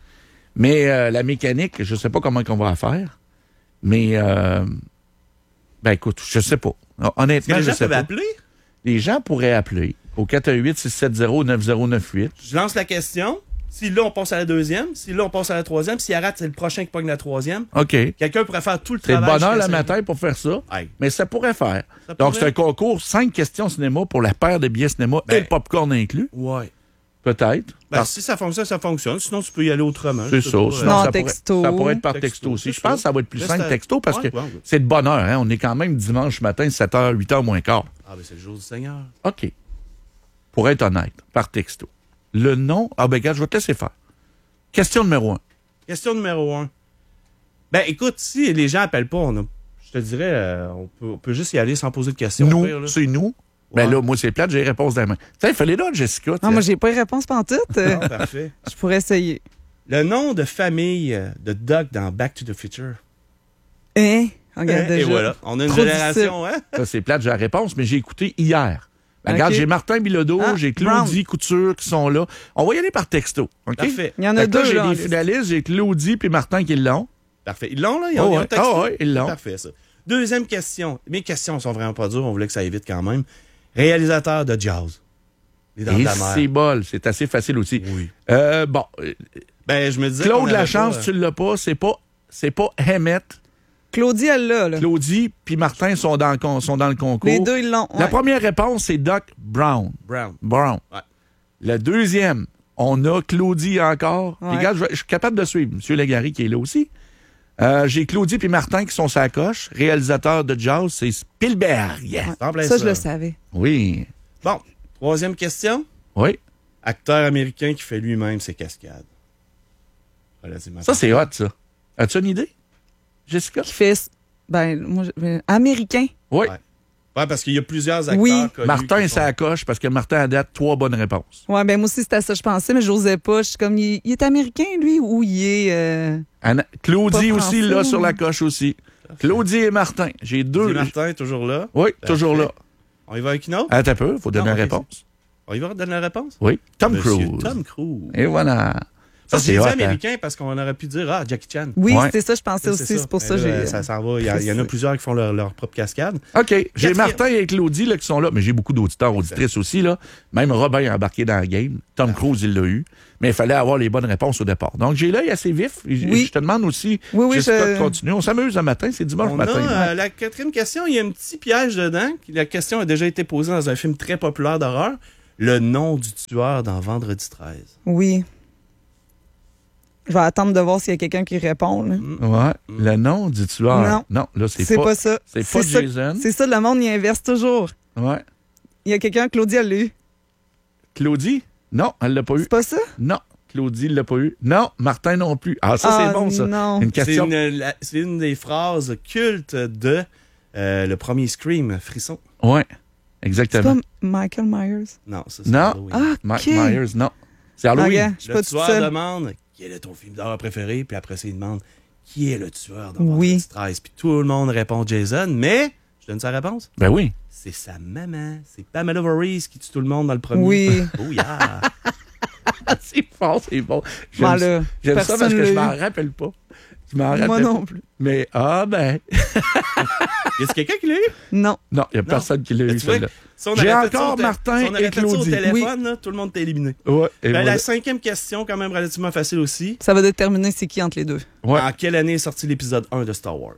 S1: Mais euh, la mécanique, je ne sais pas comment on va la faire. Mais, euh, ben écoute, je ne sais pas.
S3: Est-ce que
S1: Honnêtement,
S3: les
S1: je
S3: gens
S1: sais
S3: peuvent
S1: pas.
S3: appeler?
S1: Les gens pourraient appeler. au quatre un huit, six sept zéro, neuf zéro neuf huit.
S3: Je lance la question. Si là, on passe à la deuxième. Si là, on passe à la troisième. Si elle rate, c'est le prochain qui pogne la troisième.
S1: OK.
S3: Quelqu'un pourrait faire tout le
S1: C'est le
S3: travail.
S1: bonheur le
S3: jusqu'à
S1: matin pour faire ça,
S3: Aïe.
S1: mais ça pourrait faire.
S3: Ça
S1: Donc,
S3: pourrait.
S1: c'est un concours, cinq questions cinéma pour la paire de billets cinéma
S3: Ben,
S1: et le popcorn inclus,
S3: Ouais.
S1: peut-être.
S3: Ben,
S1: Parce-
S3: si ça fonctionne, ça fonctionne. Sinon, tu peux y aller autrement.
S1: C'est
S3: Je sais
S1: ça.
S3: pas,
S1: Sinon,
S2: Non,
S1: ça,
S2: texto.
S1: Pourrait, ça pourrait être par texto,
S3: Texto,
S1: aussi.
S3: c'est
S1: Je pense que ça va être plus
S3: Reste
S1: simple
S3: à-
S1: texto parce
S3: Ouais,
S1: que
S3: ouais, ouais.
S1: c'est de bonne heure. Hein? On est quand même dimanche matin, sept heures, huit heures moins quart.
S3: Ah, ben, c'est le jour du Seigneur.
S1: OK. Pour être honnête, par texto. Le nom... Ah, ben, regarde, je vais te laisser faire. Question numéro un.
S3: Question numéro un. Ben, écoute, si les gens appellent pas, on a, je te dirais, euh, on, peut, on peut juste y aller sans poser de questions. au pire,
S1: Nous,
S3: là.
S1: c'est nous. Ben
S3: Ouais.
S1: là, moi, c'est plate, j'ai les réponses dans la main. Tu sais, fallait là, Jessica.
S2: Non,
S1: tiens.
S2: moi, j'ai pas de réponse pantoute. Euh,
S3: Ah, parfait.
S2: Je pourrais essayer.
S3: Le nom de famille euh, de Doug dans Back to the Future.
S2: Hein? Regarde
S3: Et
S2: déjà.
S3: voilà. On a une
S2: Trop
S3: génération, hein?
S1: Ça, c'est plate, j'ai la réponse, mais j'ai écouté hier. Ben,
S2: OK.
S1: regarde, j'ai Martin Bilodeau,
S2: Ah,
S1: j'ai Claudie Couture qui sont là. On va y aller par texto. OK?
S3: Parfait.
S2: Il y en a
S1: Fait que là,
S2: deux,
S1: j'ai
S2: là, en
S1: des
S2: liste.
S1: finalistes, j'ai Claudie puis Martin qui l'ont.
S3: Parfait. Ils l'ont, là? Ils ont,
S1: Oh,
S3: ils ont
S1: ouais.
S3: texté?
S1: Ah, ouais, ils l'ont.
S3: Parfait, ça. Deuxième question. Mes questions sont vraiment pas dures. On voulait que ça aille vite quand même. Réalisateur de Jaws. Les Dents de
S1: Et
S3: la
S1: c'est
S3: mer.
S1: bol, c'est assez facile aussi.
S3: Oui.
S1: Euh, bon, euh,
S3: Ben, je me disais. qu'on
S1: Claude
S3: avait
S1: Lachance,
S3: pas,
S1: tu l'as pas, c'est pas, c'est pas Emmett.
S2: Claudie, elle l'a, là.
S1: Claudie puis Martin sont dans, le con- sont dans le concours.
S2: Les deux, ils l'ont.
S1: La
S2: ouais.
S1: première réponse, c'est Doc Brown.
S3: Brown.
S1: Brown.
S3: Ouais.
S1: La deuxième, on a Claudie encore.
S2: Ouais.
S1: Regarde, je, je suis capable de suivre. M. Légaré qui est là aussi. Euh, j'ai Claudie puis Martin qui sont sa coche. Réalisateur de Jaws, c'est Spielberg.
S2: Ouais.
S3: En plein
S2: Ça,
S3: ça.
S2: je le savais.
S1: Oui.
S3: Bon. Troisième question.
S1: Oui.
S3: Acteur américain qui fait lui-même ses cascades. Relativement
S1: Ça, c'est hot, ça. As-tu une idée, Jessica?
S2: Qui fait. Ben, moi, je- ben, américain.
S1: Oui.
S3: Ouais. Ouais, parce qu'il y a plusieurs acteurs
S2: Oui.
S3: connus
S1: Martin
S3: qui
S1: est
S3: sont-
S1: sa coche parce que Martin a date trois bonnes réponses.
S2: Ouais, ben, moi aussi, c'était ça que je pensais, mais j'osais pas. Je suis comme, il, il est américain, lui, ou il est. euh,
S1: Anna- Claudie
S2: Pas
S1: aussi,
S2: français,
S1: là, sur la
S2: mais-
S1: coche aussi. Claudie et Martin. J'ai deux.
S3: Dis Martin est toujours là.
S1: Oui, toujours là.
S3: On y va avec une autre?
S1: Attends un peu, faut donner
S3: Non,
S1: la
S3: ok,
S1: réponse.
S3: On y va donner la réponse?
S1: Oui. Tom
S3: Monsieur
S1: Cruise.
S3: Tom Cruise.
S1: Et voilà.
S3: Ça,
S1: Ça, c'est
S3: c'est
S1: hot, hein.
S3: américain parce qu'on aurait pu dire, ah, Jackie Chan.
S2: Oui,
S1: Ouais.
S2: c'était ça, je pensais aussi. C'est pour
S3: Mais
S2: ça que
S3: là,
S2: j'ai.
S3: ça s'en va. Il y, a- il y en a plusieurs qui font leur, leur propre cascade.
S1: OK. J'ai
S3: Quatrième.
S1: Martin et Claudie là, qui sont là, mais j'ai beaucoup d'auditeurs, auditrices aussi. Là. Même Robin est embarqué dans la game. Tom Cruise, il l'a eu. Mais il fallait avoir les bonnes réponses au départ. Donc, j'ai l'œil assez vif. Et
S2: Oui.
S1: Je te demande aussi,
S2: Oui, oui,
S1: Jessica,
S2: je-
S1: de continuer. On s'amuse le matin, c'est dimanche
S3: On
S1: matin.
S3: a euh, la quatrième question. Il y a un petit piège dedans. La question a déjà été posée dans un film très populaire d'horreur. Le nom du tueur dans Vendredi treize.
S2: Oui. Je vais attendre de voir s'il y a quelqu'un qui répond. là.
S1: Ouais. Le nom du tueur.
S2: Non.
S1: Non, là, c'est
S2: C'est
S1: pas,
S2: pas, ça.
S1: c'est pas
S2: ça-
S1: Jason.
S2: C'est ça, le monde y inverse toujours.
S1: Ouais.
S2: Il y a quelqu'un, Claudia l'a eu.
S1: Claudie? Non, elle l'a pas eu.
S2: C'est pas ça?
S1: Non. Claudie l'a pas eu. Non. Martin non plus. Ah, ça,
S2: Ah,
S1: c'est bon, ça.
S2: non.
S1: Une
S3: C'est
S1: question.
S3: une, la- c'est une des phrases cultes de euh, le premier Scream, Frisson.
S1: Ouais.
S2: C'est
S1: Exactement.
S2: pas Michael Myers.
S3: Non, ça c'est
S1: Non.
S3: Halloween.
S2: Ah,
S1: Mike
S2: ok.
S1: Myers, non. C'est
S2: Ah,
S1: Halloween.
S2: regarde, je suis
S3: Le
S2: pas toute
S3: tueur
S2: seule.
S3: demande quel est ton film d'horreur préféré, puis après ça, il demande qui est le tueur dans
S2: Oui.
S3: Vendredi treize. Puis tout le monde répond Jason, mais je donne sa réponse.
S1: Ben oui.
S3: C'est sa maman. C'est Pamela Voorhees qui tue tout le monde dans le premier.
S2: Oui.
S3: Oh yeah.
S1: c'est fort, c'est bon. J'aime,
S2: Ben là,
S1: j'aime ça parce
S2: personne
S1: que je
S2: l'a
S1: m'en
S2: eu.
S1: rappelle pas. Je m'en rappelle
S2: Moi
S1: pas.
S2: non plus.
S1: Mais, ah ben.
S3: Y a quelqu'un qui l'a eu?
S2: Non.
S1: Non, il n'y a personne qui l'a
S3: Mais
S1: eu,
S3: tu vois,
S1: celle-là.
S3: si on
S1: J'ai
S3: aurait fait ça
S1: encore
S3: au té-
S1: Martin
S3: si on aurait
S1: et
S3: fait ça au
S1: Claudie.
S3: téléphone, là, tout le monde t'est éliminé.
S1: Ouais, et
S3: Ben,
S1: voilà.
S3: La cinquième question, quand même relativement facile aussi.
S2: Ça va déterminer c'est qui entre les deux.
S1: Ouais.
S3: En quelle année est sorti l'épisode un de Star Wars?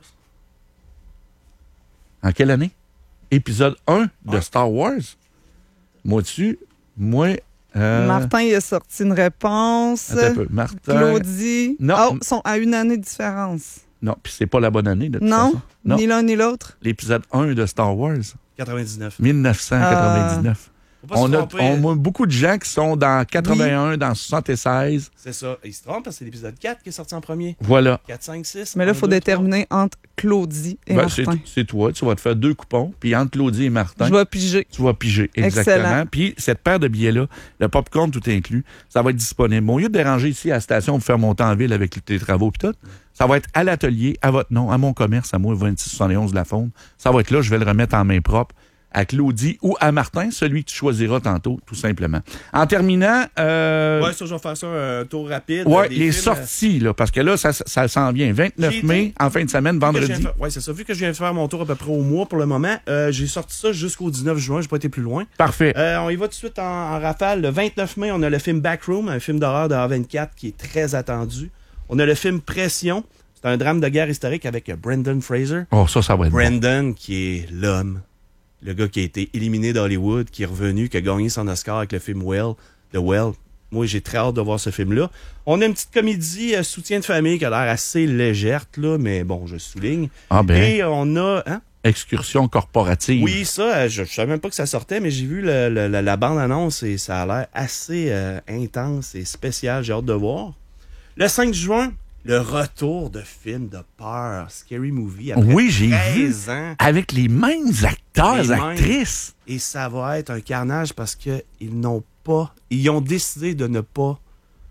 S1: En quelle année? Épisode un de
S3: Ouais.
S1: Star Wars? Moi dessus, moi... euh,
S2: Martin, il a sorti une réponse.
S1: Attends un peu. Martin...
S2: Claudie.
S1: Non.
S2: Oh, ils sont à une année de différence.
S1: Non, puis c'est pas la bonne année, de toute
S2: Non,
S1: façon. Non,
S2: ni l'un ni l'autre.
S1: l'épisode un de Star Wars,
S3: quatre-vingt-dix-neuf.
S1: dix-neuf cent quatre-vingt-dix-neuf.
S3: Faut pas se
S1: On a,
S3: tromper.
S1: on a beaucoup de gens qui sont dans quatre-vingt-un, dans soixante-seize.
S3: C'est ça. Ils se trompent parce que c'est l'épisode quatre qui est sorti en premier.
S1: Voilà.
S3: quatre, cinq, six.
S2: Mais là,
S3: un,
S2: il faut
S3: deux,
S2: déterminer entre Claudie et
S1: Ben, c'est,
S2: Martin.
S1: c'est toi. Tu vas te faire deux coupons. Puis entre Claudie et Martin,
S2: Je vais piger.
S1: tu vas piger. Exactement.
S2: Excellent.
S1: Puis cette paire de billets-là, le popcorn tout inclus, ça va être disponible. Au lieu de déranger ici à la station pour faire monter en ville avec les travaux et tout, ça va être à l'atelier, à votre nom, à mon commerce, à moi, vingt-six soixante et onze de la Faune. Ça va être là, je vais le remettre en main propre. à Claudie ou à Martin, celui que tu choisiras tantôt, tout simplement. En terminant... Euh,
S3: ouais, ça, je vais faire ça un tour rapide.
S1: Ouais,
S3: des
S1: les
S3: films,
S1: sorties, là, parce que là, ça, ça s'en vient. vingt-neuf mai, en fin de semaine, vendredi.
S3: Oui, c'est ça. Vu que je viens de faire mon tour à peu près au mois pour le moment, euh, j'ai sorti ça jusqu'au dix-neuf juin. J'ai pas été plus loin.
S1: Parfait.
S3: Euh, on y va tout de suite en, en rafale. Le vingt-neuf mai, on a le film Backroom, un film d'horreur de A vingt-quatre qui est très attendu. On a le film Pression. C'est un drame de guerre historique avec Brendan Fraser.
S1: Oh, ça, ça va être
S3: Brendan,
S1: bon.
S3: qui est l'homme. Le gars qui a été éliminé d'Hollywood, qui est revenu, qui a gagné son Oscar avec le film Well, The Well. Moi, j'ai très hâte de voir ce film-là. On a une petite comédie euh, soutien de famille qui a l'air assez légère, là, mais bon, je souligne.
S1: Ah ben.
S3: Et on a... Hein?
S1: Excursion corporative.
S3: Oui, ça, je ne savais même pas que ça sortait, mais j'ai vu le, le, la, la bande-annonce et ça a l'air assez euh, intense et spécial. J'ai hâte de voir. Le cinq juin, le retour de film de peur, Scary Movie, après
S1: oui, j'ai vu.
S3: ans.
S1: Avec les mêmes acteurs,
S3: Les mêmes.
S1: actrices.
S3: Et ça va être un carnage parce qu'ils n'ont pas... Ils ont décidé de ne pas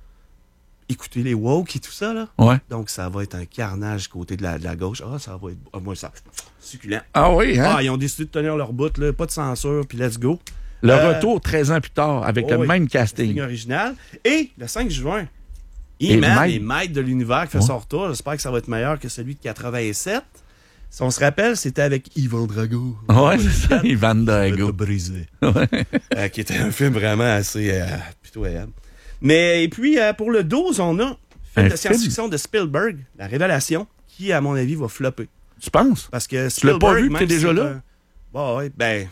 S3: écouter les woke et tout ça, là.
S1: Ouais.
S3: Donc, ça va être un carnage côté de la, de la gauche. Ah, ça va être... Ah, moi, ça... Succulent.
S1: Ah oui, hein?
S3: Ah, ils ont décidé de tenir leur bout, là. Pas de censure, puis let's go.
S1: Le
S3: Euh,
S1: retour treize ans plus tard, avec
S3: oh
S1: le
S3: oui,
S1: même casting.
S3: casting original. Et le cinq juin,
S1: Et
S3: He-Man,
S1: Mike-
S3: les maîtres de l'univers, qui fait
S1: Ouais.
S3: son retour. J'espère que ça va être meilleur que celui de quatre-vingt-sept. Si on se rappelle, c'était avec Yvan Drago.
S1: Ouais, c'est ça, Ivan Drago.
S3: Brisé. Euh, qui était un film vraiment assez euh, pitoyable. Mais, et puis, euh, pour le douze, on a un film
S1: Un
S3: de science-fiction de Spielberg, La Révélation, qui, à mon avis, va flopper.
S1: Tu penses?
S3: Parce que
S1: Tu l'as pas
S3: Spielberg,
S1: vu, puis t'es
S3: même
S1: déjà
S3: si
S1: là?
S3: c'est un- Bah ouais, ben,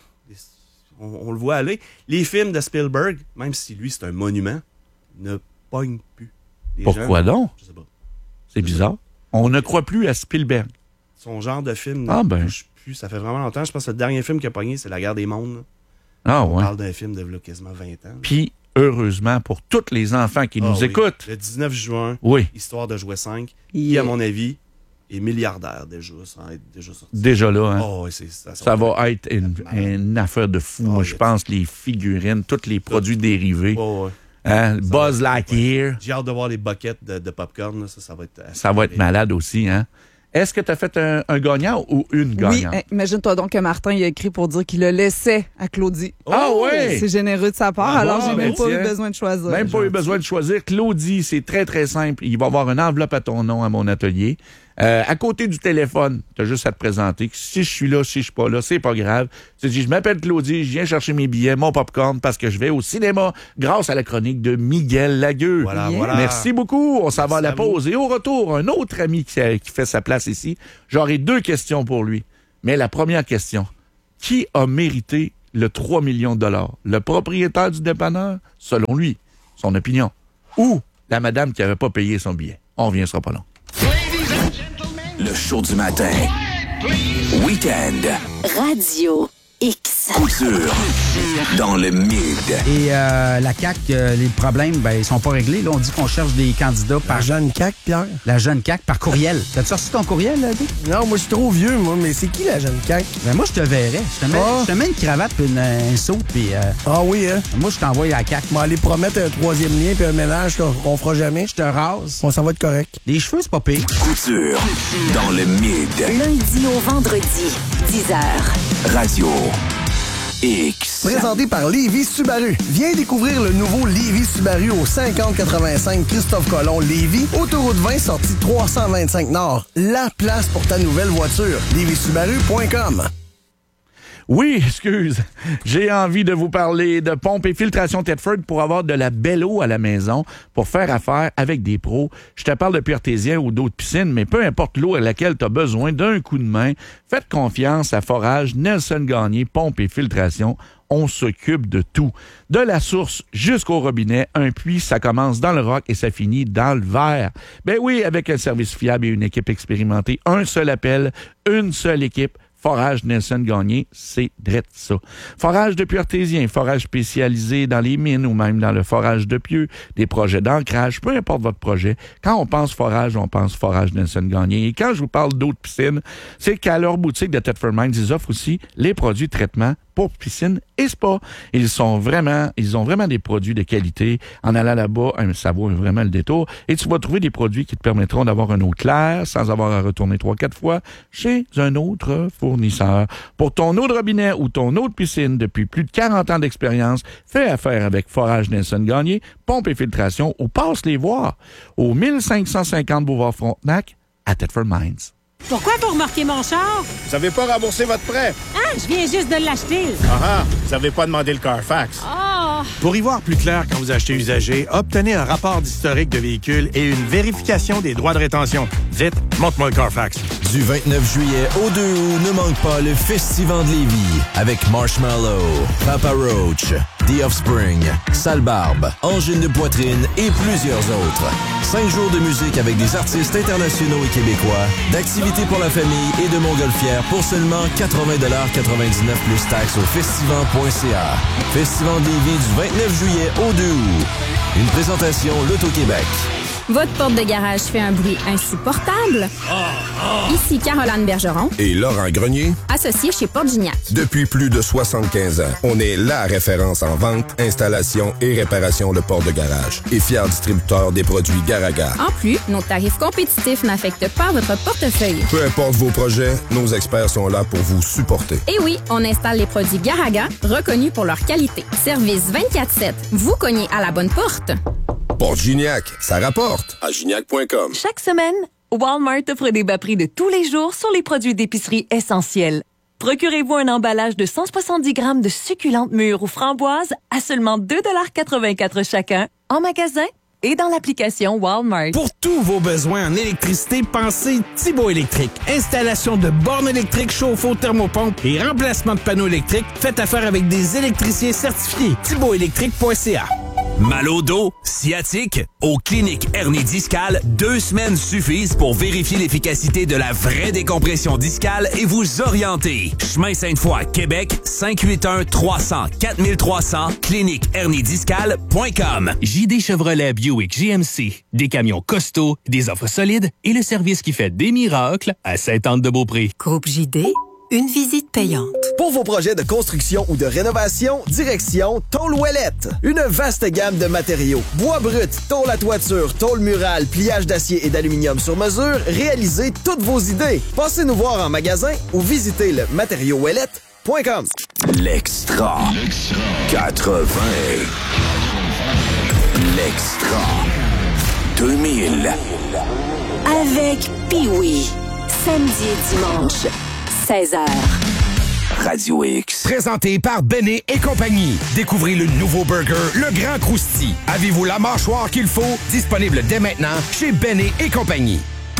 S3: on, on le voit aller. Les films de Spielberg, même si lui, c'est un monument, ne pognent plus. Les
S1: Pourquoi
S3: gens-
S1: donc?
S3: Je sais pas.
S1: C'est bizarre. On ne croit plus à Spielberg.
S3: Son genre de film
S1: Ah,
S3: ne
S1: ben.
S3: touche plus. Ça fait vraiment longtemps. Je pense que le dernier film qu'il a pogné, c'est La Guerre des Mondes.
S1: Ah
S3: On
S1: ouais.
S3: parle d'un film de là, quasiment vingt ans.
S1: Puis, heureusement, pour tous les enfants qui
S3: Ah
S1: nous
S3: oui.
S1: écoutent,
S3: Le dix-neuf juin,
S1: oui,
S3: Histoire de jouer cinq, qui,
S2: Yeah.
S3: à mon avis, est milliardaire déjà, sans être déjà sorti.
S1: déjà là, hein.
S3: Oh, oui, c'est, ça,
S1: Ça va être une, une affaire de fou.
S3: Oh,
S1: Moi,
S3: yes.
S1: je pense les figurines, tous les produits dérivés.
S3: Oh, ouais.
S1: Hein?
S3: Ça
S1: Buzz
S3: va être-
S1: Lightyear,
S3: J'ai hâte de voir les buckets de, de popcorn. Là. Ça, ça va être...
S1: ça va être malade aussi. Hein? Est-ce que tu as fait un, un gagnant ou une
S2: Oui,
S1: gagnante?
S2: hein, imagine-toi donc que Martin il a écrit pour dire qu'il le laissait à Claudie.
S1: Ah ouais!
S2: C'est généreux de sa part,
S1: Ah
S2: alors
S1: bon,
S2: j'ai
S1: ben
S2: même pas
S1: tiens.
S2: eu besoin de choisir.
S1: Même pas eu besoin de choisir. Claudie, c'est très, très simple. Il va y avoir une enveloppe à ton nom à mon atelier. Euh, à côté du téléphone, tu as juste à te présenter. Si je suis là, si je suis pas là, c'est pas grave. Tu dis, je m'appelle Claudie, je viens chercher mes billets, mon popcorn, parce que je vais au cinéma grâce à la chronique de Miguel Lagueux.
S3: Voilà,
S2: Yeah.
S3: voilà.
S1: Merci beaucoup. On s'en va à la
S3: Merci à vous.
S1: pause. Et au retour, un autre ami qui, qui fait sa place ici. J'aurai deux questions pour lui. Mais la première question, qui a mérité le trois millions de dollars? Le propriétaire du dépanneur, selon lui, son opinion, ou la madame qui n'avait pas payé son billet? On revient, ce sera pas long.
S4: Le show du matin. Week-end.
S5: Radio X.
S4: Coup dur. Dans le mid.
S6: Et euh, la C A Q, euh, les problèmes, ben, ils sont pas réglés. Là, on dit qu'on cherche des candidats par...
S7: Par Jeanne Cac, Pierre?
S6: La jeune C A Q par courriel. T'as-tu reçu ton courriel, là, Dick?
S7: Non, moi, je suis trop vieux, moi, mais c'est qui la Jeanne Cac?
S6: Ben, moi, je te verrais. Je te mets,
S7: Ah.
S6: je te mets une cravate puis une, un saut, puis euh,
S7: Ah oui, hein?
S6: moi, je t'envoie à la C A Q.
S7: On va aller promettre un troisième lien puis un ménage qu'on qu'on fera jamais.
S6: Je te rase.
S7: Bon, ça va être correct.
S6: Les cheveux, c'est pas pire.
S4: Coup dur. Dans le mid.
S5: Lundi au vendredi, dix heures.
S4: Radio X.
S7: Présenté par Lévis Subaru. Viens découvrir le nouveau Lévis Subaru au cinquante quatre-vingt-cinq Christophe Colomb Lévis, autoroute vingt, sortie trois cent vingt-cinq Nord. La place pour ta nouvelle voiture. lévis subaru point com.
S1: Oui, excuse. J'ai envie de vous parler de pompe et filtration Thetford pour avoir de la belle eau à la maison, pour faire affaire avec des pros. Je te parle de puits artésien ou d'eau de piscine, mais peu importe l'eau à laquelle tu as besoin d'un coup de main, faites confiance à Forage Nelson Gagné, pompe et filtration. On s'occupe de tout. De la source jusqu'au robinet, un puits, ça commence dans le roc et ça finit dans le verre. Ben oui, avec un service fiable et une équipe expérimentée, un seul appel, une seule équipe. Forage Nelson Gagné, c'est drette ça. Forage de puits artésien, forage spécialisé dans les mines ou même dans le forage de pieux, des projets d'ancrage, peu importe votre projet. Quand on pense forage, on pense Forage Nelson Gagné. Et quand je vous parle d'eau de piscine, c'est qu'à leur boutique de Thetford Mines, ils offrent aussi les produits de traitement pour piscine et spa. Ils sont vraiment, ils ont vraiment des produits de qualité. En allant là-bas, ça vaut vraiment le détour. Et tu vas trouver des produits qui te permettront d'avoir une eau claire sans avoir à retourner trois, quatre fois chez un autre fournisseur. fournisseur. Pour ton eau de robinet ou ton eau de piscine depuis plus de quarante ans d'expérience, fais affaire avec Forage Nelson Gagné, pompe et filtration ou passe les voir au mille cinq cent cinquante Boulevard Frontenac à Thetford Mines.
S8: Pourquoi vous remorquez mon char?
S9: Vous savez pas rembourser votre prêt?
S8: Ah, je viens juste de l'acheter.
S9: Ah ah, vous savez pas demandé le Carfax.
S8: Oh!
S10: Pour y voir plus clair quand vous achetez usagé, obtenez un rapport d'historique de véhicule et une vérification des droits de rétention. Vite, montre-moi le Carfax.
S11: Du vingt-neuf juillet au deux août, ne manque pas le Festival de Lévis avec Marshmallow, Papa Roach, The Offspring, Sale Barbe, Angine de Poitrine et plusieurs autres. Cinq jours de musique avec des artistes internationaux et québécois, d'activités pour la famille et de montgolfières pour seulement quatre-vingts dollars quatre-vingt-dix-neuf plus taxes au festival point c a. Festival de Lévis du vingt-neuf juillet au deux août. Une présentation L'Auto-Québec.
S12: Votre porte de garage fait un bruit insupportable? Ici Caroline Bergeron
S13: et Laurent Grenier,
S12: associés chez Porte Gignac.
S13: Depuis plus de soixante-quinze ans, on est la référence en vente, installation et réparation de portes de garage et fier distributeur des produits Garaga.
S12: En plus, nos tarifs compétitifs n'affectent pas votre portefeuille.
S13: Peu importe vos projets, nos experts sont là pour vous supporter.
S12: Et oui, on installe les produits Garaga, reconnus pour leur qualité. Service vingt-quatre sept. Vous cognez à la bonne porte.
S13: Porte Gignac, ça rapporte à gignac point com.
S14: Chaque semaine, Walmart offre des bas prix de tous les jours sur les produits d'épicerie essentiels. Procurez-vous un emballage de cent soixante-dix grammes de succulentes mûres ou framboises à seulement deux dollars quatre-vingt-quatre chacun en magasin et dans l'application Walmart.
S15: Pour tous vos besoins en électricité, pensez Thibaut Électrique. Installation de bornes électriques, chauffe-eau, thermopompe et remplacement de panneaux électriques. Faites affaire avec des électriciens certifiés. thibaut électrique point c a.
S16: Mal au dos, sciatique, aux cliniques hernie discale, deux semaines suffisent pour vérifier l'efficacité de la vraie décompression discale et vous orienter. Chemin Sainte-Foy, Québec, cinq huit un trois cents quatre trois cents, clinique hernie discale point com.
S17: J D Chevrolet Buick G M C, des camions costauds, des offres solides et le service qui fait des miracles à Sainte-Anne-de-Beaupré.
S18: Groupe J D, une visite payante.
S7: Pour vos projets de construction ou de rénovation, direction Tôle Ouellette. Une vaste gamme de matériaux. Bois brut, tôle à toiture, tôle murale, pliage d'acier et d'aluminium sur mesure, réalisez toutes vos idées. Passez nous voir en magasin ou visitez le matériau ouellette point com.
S4: L'extra. quatre-vingts. L'extra. deux mille.
S5: Avec Pee-Wee. Samedi et dimanche, seize heures.
S4: Radio X.
S19: Présenté par Bennet et compagnie. Découvrez le nouveau burger, le Grand Crousti. Avez-vous la mâchoire qu'il faut? Disponible dès maintenant chez Bennet et compagnie.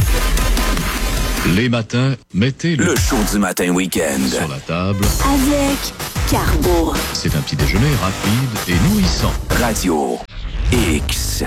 S20: Les matins, mettez le,
S4: le show du matin week-end
S20: sur la table.
S5: Avec Carbo.
S20: C'est un petit déjeuner rapide et nourrissant.
S4: Radio X.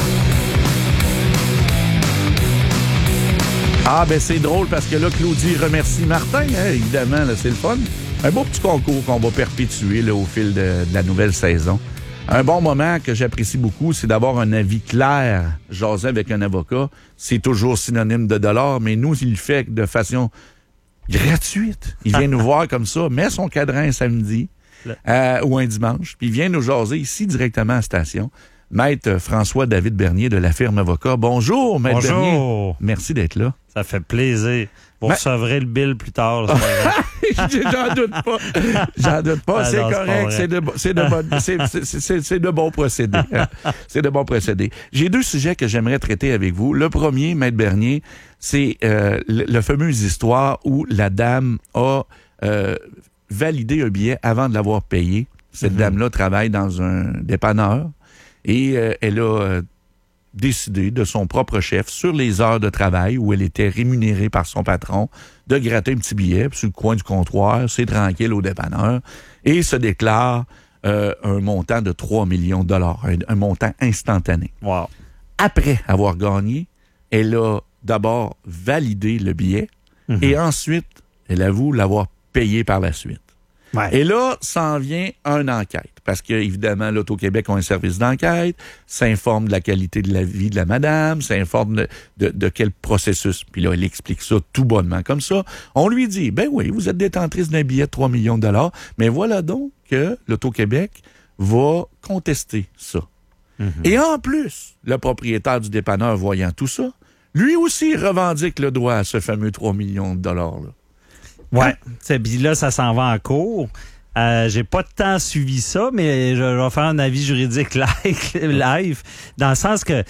S1: Ah, ben c'est drôle parce que là, Claudie remercie Martin, hein, évidemment, là, c'est le fun. Un beau petit concours qu'on va perpétuer là, au fil de, de la nouvelle saison. Un bon moment que j'apprécie beaucoup, c'est d'avoir un avis clair. Jaser avec un avocat, c'est toujours synonyme de dollars, mais nous, il le fait de façon gratuite. Il vient nous voir comme ça, met son cadran un samedi euh, ou un dimanche, puis il vient nous jaser ici directement à la station. Maître François-David Bernier de la firme Avocat. Bonjour, Maître
S21: Bonjour.
S1: Bernier. Merci d'être là.
S21: Ça fait plaisir. Vous
S1: Ma...
S21: recevrez le bill plus tard.
S1: J'en doute pas. J'en doute pas. Ah, c'est non, correct. C'est de, c'est, de bon, c'est, c'est, c'est, c'est de bons procédés. C'est de bons procédés. J'ai deux sujets que j'aimerais traiter avec vous. Le premier, Maître Bernier, c'est euh, le, le fameuse histoire où la dame a euh, validé un billet avant de l'avoir payé. Cette mm-hmm. dame-là travaille dans un dépanneur. Et euh, elle a euh, décidé de son propre chef, sur les heures de travail où elle était rémunérée par son patron, de gratter un petit billet sur le coin du comptoir, c'est tranquille au dépanneur, et se déclare euh, un montant de trois millions de dollars, un, un montant instantané.
S21: Wow.
S1: Après avoir gagné, elle a d'abord validé le billet, mm-hmm. et ensuite, elle avoue l'avoir payé par la suite.
S21: Ouais.
S1: Et là, s'en vient une enquête. Parce que, évidemment, l'Auto-Québec a un service d'enquête, s'informe de la qualité de la vie de la madame, s'informe de, de, de quel processus. Puis là, elle explique ça tout bonnement comme ça. On lui dit, ben oui, vous êtes détentrice d'un billet de trois millions de dollars, mais voilà donc que l'Auto-Québec va contester ça. Mm-hmm. Et en plus, le propriétaire du dépanneur, voyant tout ça, lui aussi revendique le droit à ce fameux trois millions de dollars-là.
S21: Ouais. Puis là, ça s'en va en cours. Euh, j'ai pas tant suivi ça, mais je, je vais faire un avis juridique live, live dans le sens que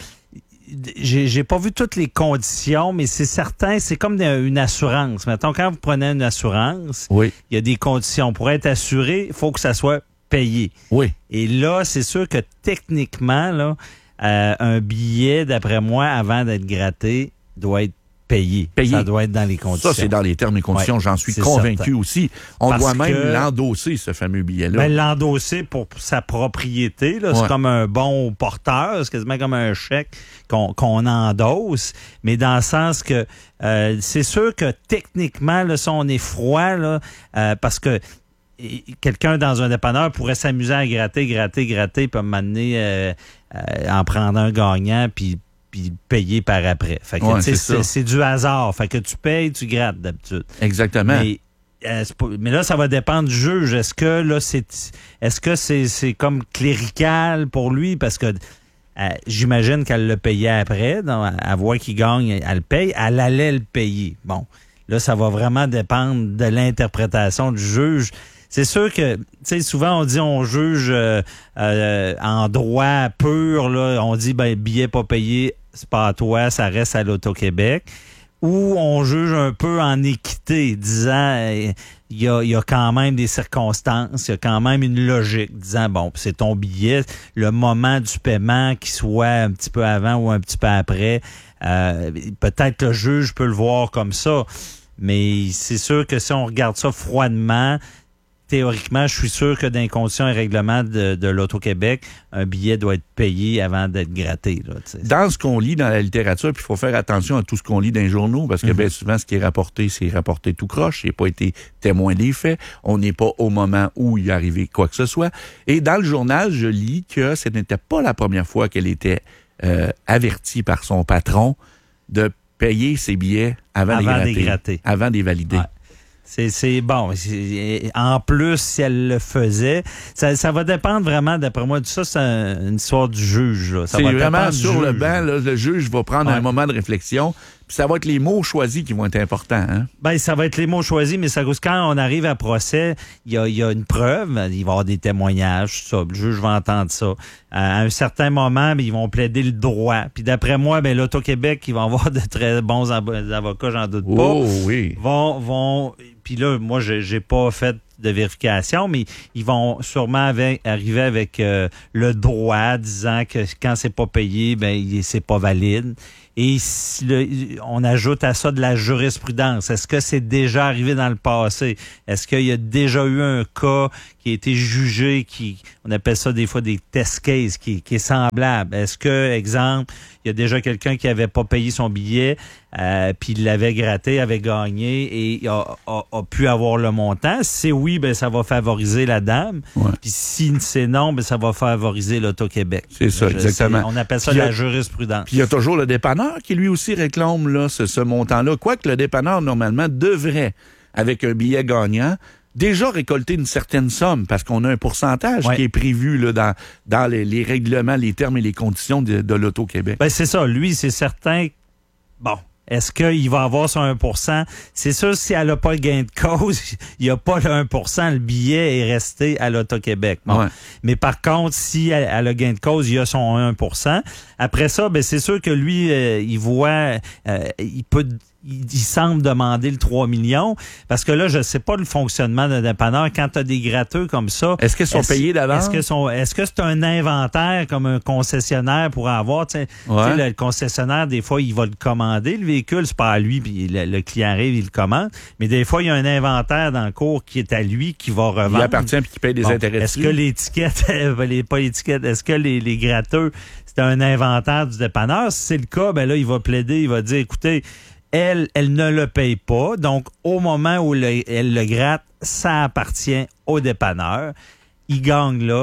S21: j'ai, j'ai pas vu toutes les conditions, mais c'est certain, c'est comme une assurance. Mettons, quand vous prenez une assurance,
S1: oui.
S21: il y a des conditions. Pour être assuré, il faut que ça soit payé.
S1: Oui.
S21: Et là, c'est sûr que techniquement, là, euh, un billet, d'après moi, avant d'être gratté, doit être payé.
S1: Payé.
S21: Ça doit être dans les conditions.
S1: Ça, c'est dans les termes et conditions.
S21: Ouais,
S1: j'en suis convaincu
S21: certain.
S1: aussi. On
S21: Parce
S1: doit même
S21: que,
S1: l'endosser, ce fameux billet-là.
S21: Ben, l'endosser pour sa propriété. Là,
S1: ouais.
S21: C'est comme un bon porteur. C'est quasiment comme un chèque qu'on, qu'on endosse. Mais dans le sens que euh, c'est sûr que techniquement, là, si on est froid, là, euh, parce que et, quelqu'un dans un dépanneur pourrait s'amuser à gratter, gratter, gratter, puis m'amener euh, euh, en prendre un gagnant, puis puis payer par après. Fait que,
S1: ouais,
S21: c'est,
S1: c'est,
S21: c'est, c'est du hasard. Fait que tu payes, tu grattes d'habitude.
S1: Exactement.
S21: Mais, euh, c'est pas, mais là, ça va dépendre du juge. Est-ce que là, c'est est-ce que c'est, c'est comme clérical pour lui? Parce que euh, j'imagine qu'elle le payait après. Donc, à voir qu'il gagne, elle le paye. Elle allait le payer. Bon. Là, ça va vraiment dépendre de l'interprétation du juge. C'est sûr que, tu sais, souvent on dit on juge euh, euh, en droit pur, là, on dit ben billet pas payé, c'est pas à toi, ça reste à l'Auto-Québec. Ou on juge un peu en équité, disant il y a, y a quand même des circonstances, il y a quand même une logique, disant bon, c'est ton billet, le moment du paiement, qu'il soit un petit peu avant ou un petit peu après, euh, peut-être le juge peut le voir comme ça. Mais c'est sûr que si on regarde ça froidement, théoriquement, je suis sûr que dans les conditions et règlements de, de l'Auto-Québec, un billet doit être payé avant d'être gratté. Là,
S1: dans ce qu'on lit dans la littérature, puis il faut faire attention à tout ce qu'on lit dans les journaux, parce que mm-hmm. bien souvent, ce qui est rapporté, c'est rapporté tout croche. Il n'a pas été témoin des faits. On n'est pas au moment où il est arrivé quoi que ce soit. Et dans le journal, je lis que ce n'était pas la première fois qu'elle était euh, avertie par son patron de payer ses billets avant,
S21: avant
S1: de les gratter,
S21: des gratter.
S1: Avant de les valider.
S21: Ouais. C'est, c'est bon. C'est, en plus, si elle le faisait, ça, ça va dépendre vraiment, d'après moi, de ça, c'est un, une histoire du juge. Là. Ça
S1: c'est
S21: va
S1: vraiment sur
S21: juge.
S1: le banc, là, le juge va prendre
S21: ouais.
S1: un moment de réflexion, puis ça va être les mots choisis qui vont être importants. Hein?
S21: Ben, ça va être les mots choisis, mais ça cause quand on arrive à procès, il y a, y a une preuve, il va y avoir des témoignages, tout ça, le juge va entendre ça. À un certain moment, ben, ils vont plaider le droit. Puis d'après moi, ben, l'Auto-Québec, ils vont avoir de très bons avocats, j'en doute pas.
S1: Oh oui.
S21: Vont, vont, puis là, moi, j'ai, j'ai pas fait de vérification, mais ils vont sûrement avec, arriver avec euh, le droit, disant que quand c'est pas payé, ben c'est pas valide. Et si le, on ajoute à ça de la jurisprudence. Est-ce que c'est déjà arrivé dans le passé? Est-ce qu'il y a déjà eu un cas qui a été jugé, qui on appelle ça des fois des test cases, qui, qui est semblable? Est-ce que, exemple, il y a déjà quelqu'un qui avait pas payé son billet, euh, puis il l'avait gratté, avait gagné et a, a, a pu avoir le montant? Si c'est oui, ben ça va favoriser la dame.
S1: Ouais.
S21: Puis si c'est non, ben ça va favoriser l'Auto-Québec.
S1: C'est ça,
S21: Je
S1: exactement.
S21: Sais, on appelle ça
S1: puis
S21: la
S1: a,
S21: jurisprudence.
S1: Puis il y a toujours le dépanneur qui lui aussi réclame là, ce, ce montant-là. Quoique le dépanneur, normalement, devrait, avec un billet gagnant, déjà récolter une certaine somme, parce qu'on a un pourcentage ouais. qui est prévu là, dans, dans les, les règlements, les termes et les conditions de, de l'Auto-Québec.
S21: Ben c'est ça. Lui, c'est certain. Bon. Est-ce qu'il va avoir son un pour cent? C'est sûr, si elle n'a pas le gain de cause, il n'y a pas le un pour cent, le billet est resté à l'Auto-Québec. Bon. Ouais. Mais par contre, si elle a le gain de cause, il y a son un pour cent. Après ça, ben c'est sûr que lui, euh, il voit, euh, il peut... Il, il semble demander le trois millions, parce que là, je sais pas le fonctionnement d'un dépanneur. Quand tu as des gratteux comme ça...
S1: Est-ce qu'ils sont
S21: est-ce,
S1: payés d'avance?
S21: Est-ce que, sont, est-ce que c'est un inventaire comme un concessionnaire pourrait avoir? Tu sais,
S1: ouais.
S21: le, le concessionnaire, des fois, il va le commander, le véhicule, c'est pas à lui, puis le, le client arrive, il le commande. Mais des fois, il y a un inventaire dans le cours qui est à lui, qui va revendre.
S1: Il appartient puis qui paye des bon, intérêts
S21: Est-ce
S1: dessus.
S21: que l'étiquette, les, pas l'étiquette, est-ce que les, les gratteux, c'est un inventaire du dépanneur? Si c'est le cas, ben là, il va plaider, il va dire, écoutez, Elle, elle ne le paye pas. Donc, au moment où le, elle le gratte, ça appartient au dépanneur. Il gagne là.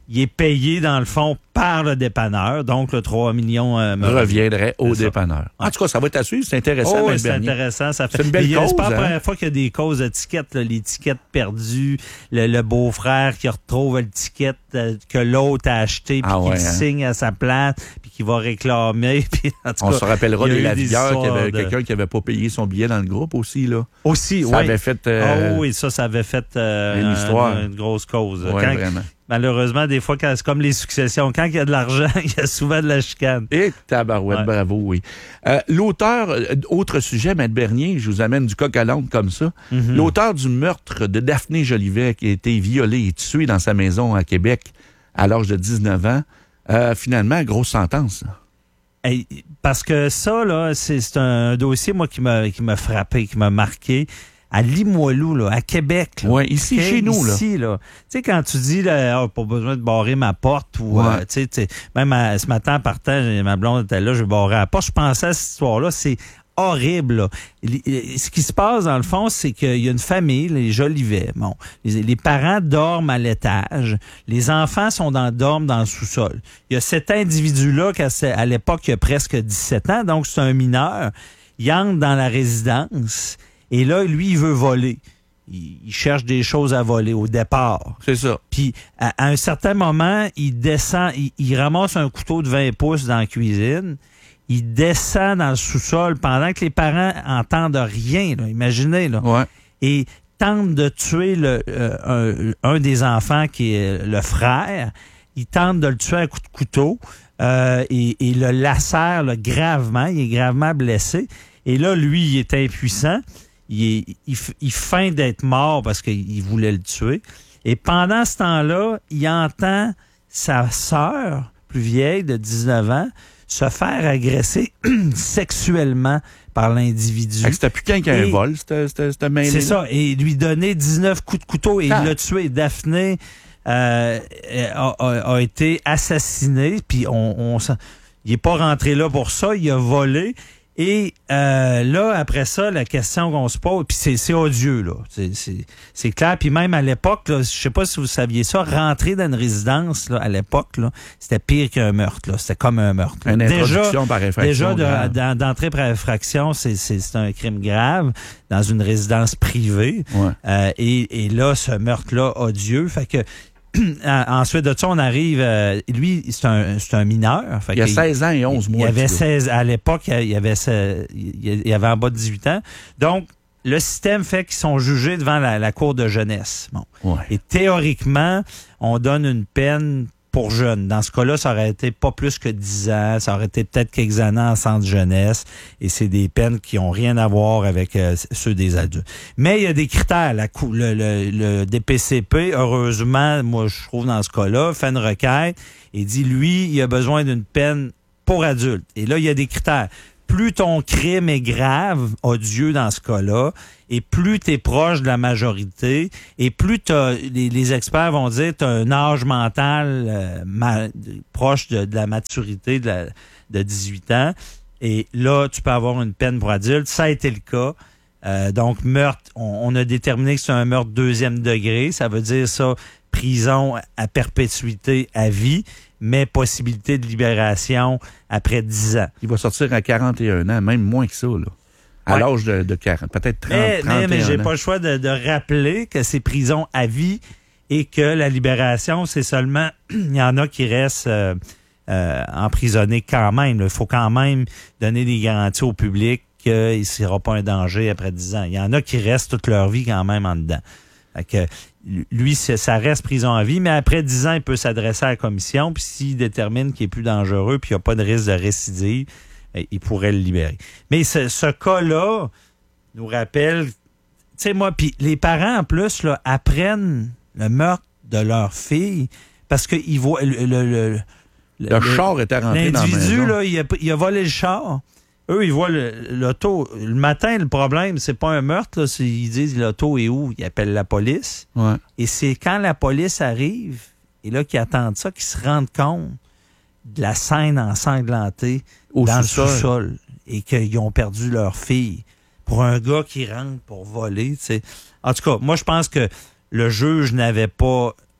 S21: il est payé, dans le fond, par le dépanneur. Donc, le trois millions euh, me
S1: reviendrait au
S21: c'est
S1: dépanneur.
S21: Ça.
S1: En tout cas, ça va être à suivre. C'est intéressant.
S21: Oh, oui, c'est Bernier. intéressant. Ça fait...
S1: C'est une belle cause.
S21: C'est pas la
S1: hein?
S21: première fois qu'il y a des causes de tickets, là, les tickets perdus, le, le beau-frère qui retrouve le ticket euh, que l'autre a acheté, puis ah, qui ouais, le hein? signe à sa place, puis qui va réclamer. Puis, en tout
S1: On
S21: cas,
S1: se rappellera des lavilleurs qu'il y avait
S21: de...
S1: quelqu'un qui n'avait pas payé son billet dans le groupe aussi. Là.
S21: Aussi, oui.
S1: Ça avait fait... Euh...
S21: Oh, oui, ça, ça avait fait euh,
S1: une histoire.
S21: Une, une grosse cause.
S1: Oui,
S21: Quand...
S1: vraiment.
S21: Malheureusement, des fois, quand c'est comme les successions, quand il y a de l'argent, il y a souvent de la chicane.
S1: Et tabarouette, ouais. Bravo, oui. Euh, l'auteur, euh, autre sujet, Maître Bernier, je vous amène du coq à l'âne comme ça. Mm-hmm. L'auteur du meurtre de Daphné Jolivet, qui a été violée et tuée dans sa maison à Québec à l'âge de dix-neuf ans, euh, finalement, grosse sentence.
S21: Hey, parce que ça, là, c'est, c'est un dossier, moi, qui m'a, qui m'a frappé, qui m'a marqué. À Limoilou, là, à Québec.
S1: Oui, ici, okay? Chez nous.
S21: Ici, là. là. Tu sais, quand tu dis, là, oh, pas besoin de barrer ma porte, ou,
S1: ouais.
S21: euh, tu sais, même à, ce matin, en partant, ma blonde était là, je vais barrer la porte. Je pensais à cette histoire-là, c'est horrible, là. Ce qui se passe, dans le fond, c'est qu'il y a une famille, les Jolivet. Bon, les, les parents dorment à l'étage. Les enfants sont dans, dorment dans le sous-sol. Il y a cet individu-là, à l'époque, il a presque dix-sept ans, donc c'est un mineur. Il entre dans la résidence. Et là, lui, il veut voler. Il, il cherche des choses à voler au départ.
S1: C'est ça.
S21: Puis, à, à un certain moment, il descend, il, il ramasse un couteau de vingt pouces dans la cuisine. Il descend dans le sous-sol pendant que les parents entendent rien. Là, imaginez, là.
S1: Ouais.
S21: Et tente de tuer le, euh, un, un des enfants qui est le frère. Il tente de le tuer à coup de couteau. Euh, et, et le lacère là, gravement. Il est gravement blessé. Et là, lui, il est impuissant. Il, est, il, il feint d'être mort parce qu'il voulait le tuer. Et pendant ce temps-là, il entend sa sœur, plus vieille, de dix-neuf ans, se faire agresser sexuellement par l'individu.
S1: C'était plus qu'un qu'un vol, c'était, c'était, c'était mêlé.
S21: C'est ça. Et lui donner dix-neuf coups de couteau et ah. il l'a tué. Daphné euh, a, a, a été assassinée. Puis on, on, il n'est pas rentré là pour ça. Il a volé. Et euh, là, après ça, la question qu'on se pose, puis c'est, c'est odieux, là. C'est, c'est, c'est clair. Puis même à l'époque, là, je sais pas si vous saviez ça, rentrer dans une résidence, là, à l'époque, là, c'était pire qu'un meurtre, là. C'était comme un meurtre. Là.
S1: Une introduction
S21: déjà,
S1: par effraction.
S21: Déjà, de, dans, d'entrée par effraction, c'est, c'est, c'est un crime grave dans une résidence privée.
S1: Ouais.
S21: Euh, et, et là, ce meurtre-là, odieux. Fait que ensuite de ça, on arrive... Euh, lui, c'est un, c'est un mineur. Fait
S1: il y a seize ans et onze mois.
S21: Il avait seize, à l'époque, il y avait, il y avait en bas de dix-huit ans. Donc, le système fait qu'ils sont jugés devant la, la cour de jeunesse. Bon.
S1: Ouais.
S21: Et théoriquement, on donne une peine pour jeunes. Dans ce cas-là, ça aurait été pas plus que dix ans. Ça aurait été peut-être quelques années en centre jeunesse. Et c'est des peines qui ont rien à voir avec euh, ceux des adultes. Mais il y a des critères. La, le, le, le D P C P, heureusement, moi, je trouve dans ce cas-là, fait une requête et dit, lui, il a besoin d'une peine pour adultes. Et là, il y a des critères. Plus ton crime est grave, odieux dans ce cas-là, et plus tu es proche de la majorité, et plus t'as, les, les experts vont dire tu as un âge mental euh, ma, proche de, de la maturité de, la, de dix-huit ans, et là, tu peux avoir une peine pour adulte. Ça a été le cas. Euh, donc, meurtre, on, on a déterminé que c'est un meurtre deuxième degré. Ça veut dire ça, prison à perpétuité à vie, mais possibilité de libération après dix ans.
S1: Il va sortir à quarante et un ans, même moins que ça, là. À ouais. l'âge de, de quarante, peut-être trente,
S21: mais,
S1: trente et un
S21: mais, mais j'ai
S1: ans.
S21: pas le choix de, de rappeler que c'est prison à vie et que la libération, c'est seulement... Il y en a qui restent euh, euh, emprisonnés quand même. Il faut quand même donner des garanties au public qu'il ne sera pas un danger après dix ans. Il y en a qui restent toute leur vie quand même en dedans. Fait que lui, ça reste prison à vie, mais après dix ans, il peut s'adresser à la commission, puis s'il détermine qu'il est plus dangereux, puis il n'y a pas de risque de récidive, il pourrait le libérer. Mais ce, ce cas-là nous rappelle, tu sais, moi, puis les parents, en plus, là, apprennent le meurtre de leur fille, parce qu'ils voient... Le, le, le,
S1: le, le char était rentré dans la maison.
S21: L'individu, là, il a, il a volé le char. Eux, ils voient le, l'auto. Le matin, le problème, c'est pas un meurtre. Là, c'est, ils disent l'auto est où? Ils appellent la police.
S1: Ouais.
S21: Et c'est quand la police arrive, et là, qu'ils attendent ça, qu'ils se rendent compte de la scène ensanglantée
S1: Au
S21: dans
S1: sous-sol.
S21: le sous-sol. Et qu'ils ont perdu leur fille. Pour un gars qui rentre pour voler, tu sais. En tout cas, moi, je pense que le juge n'avait pas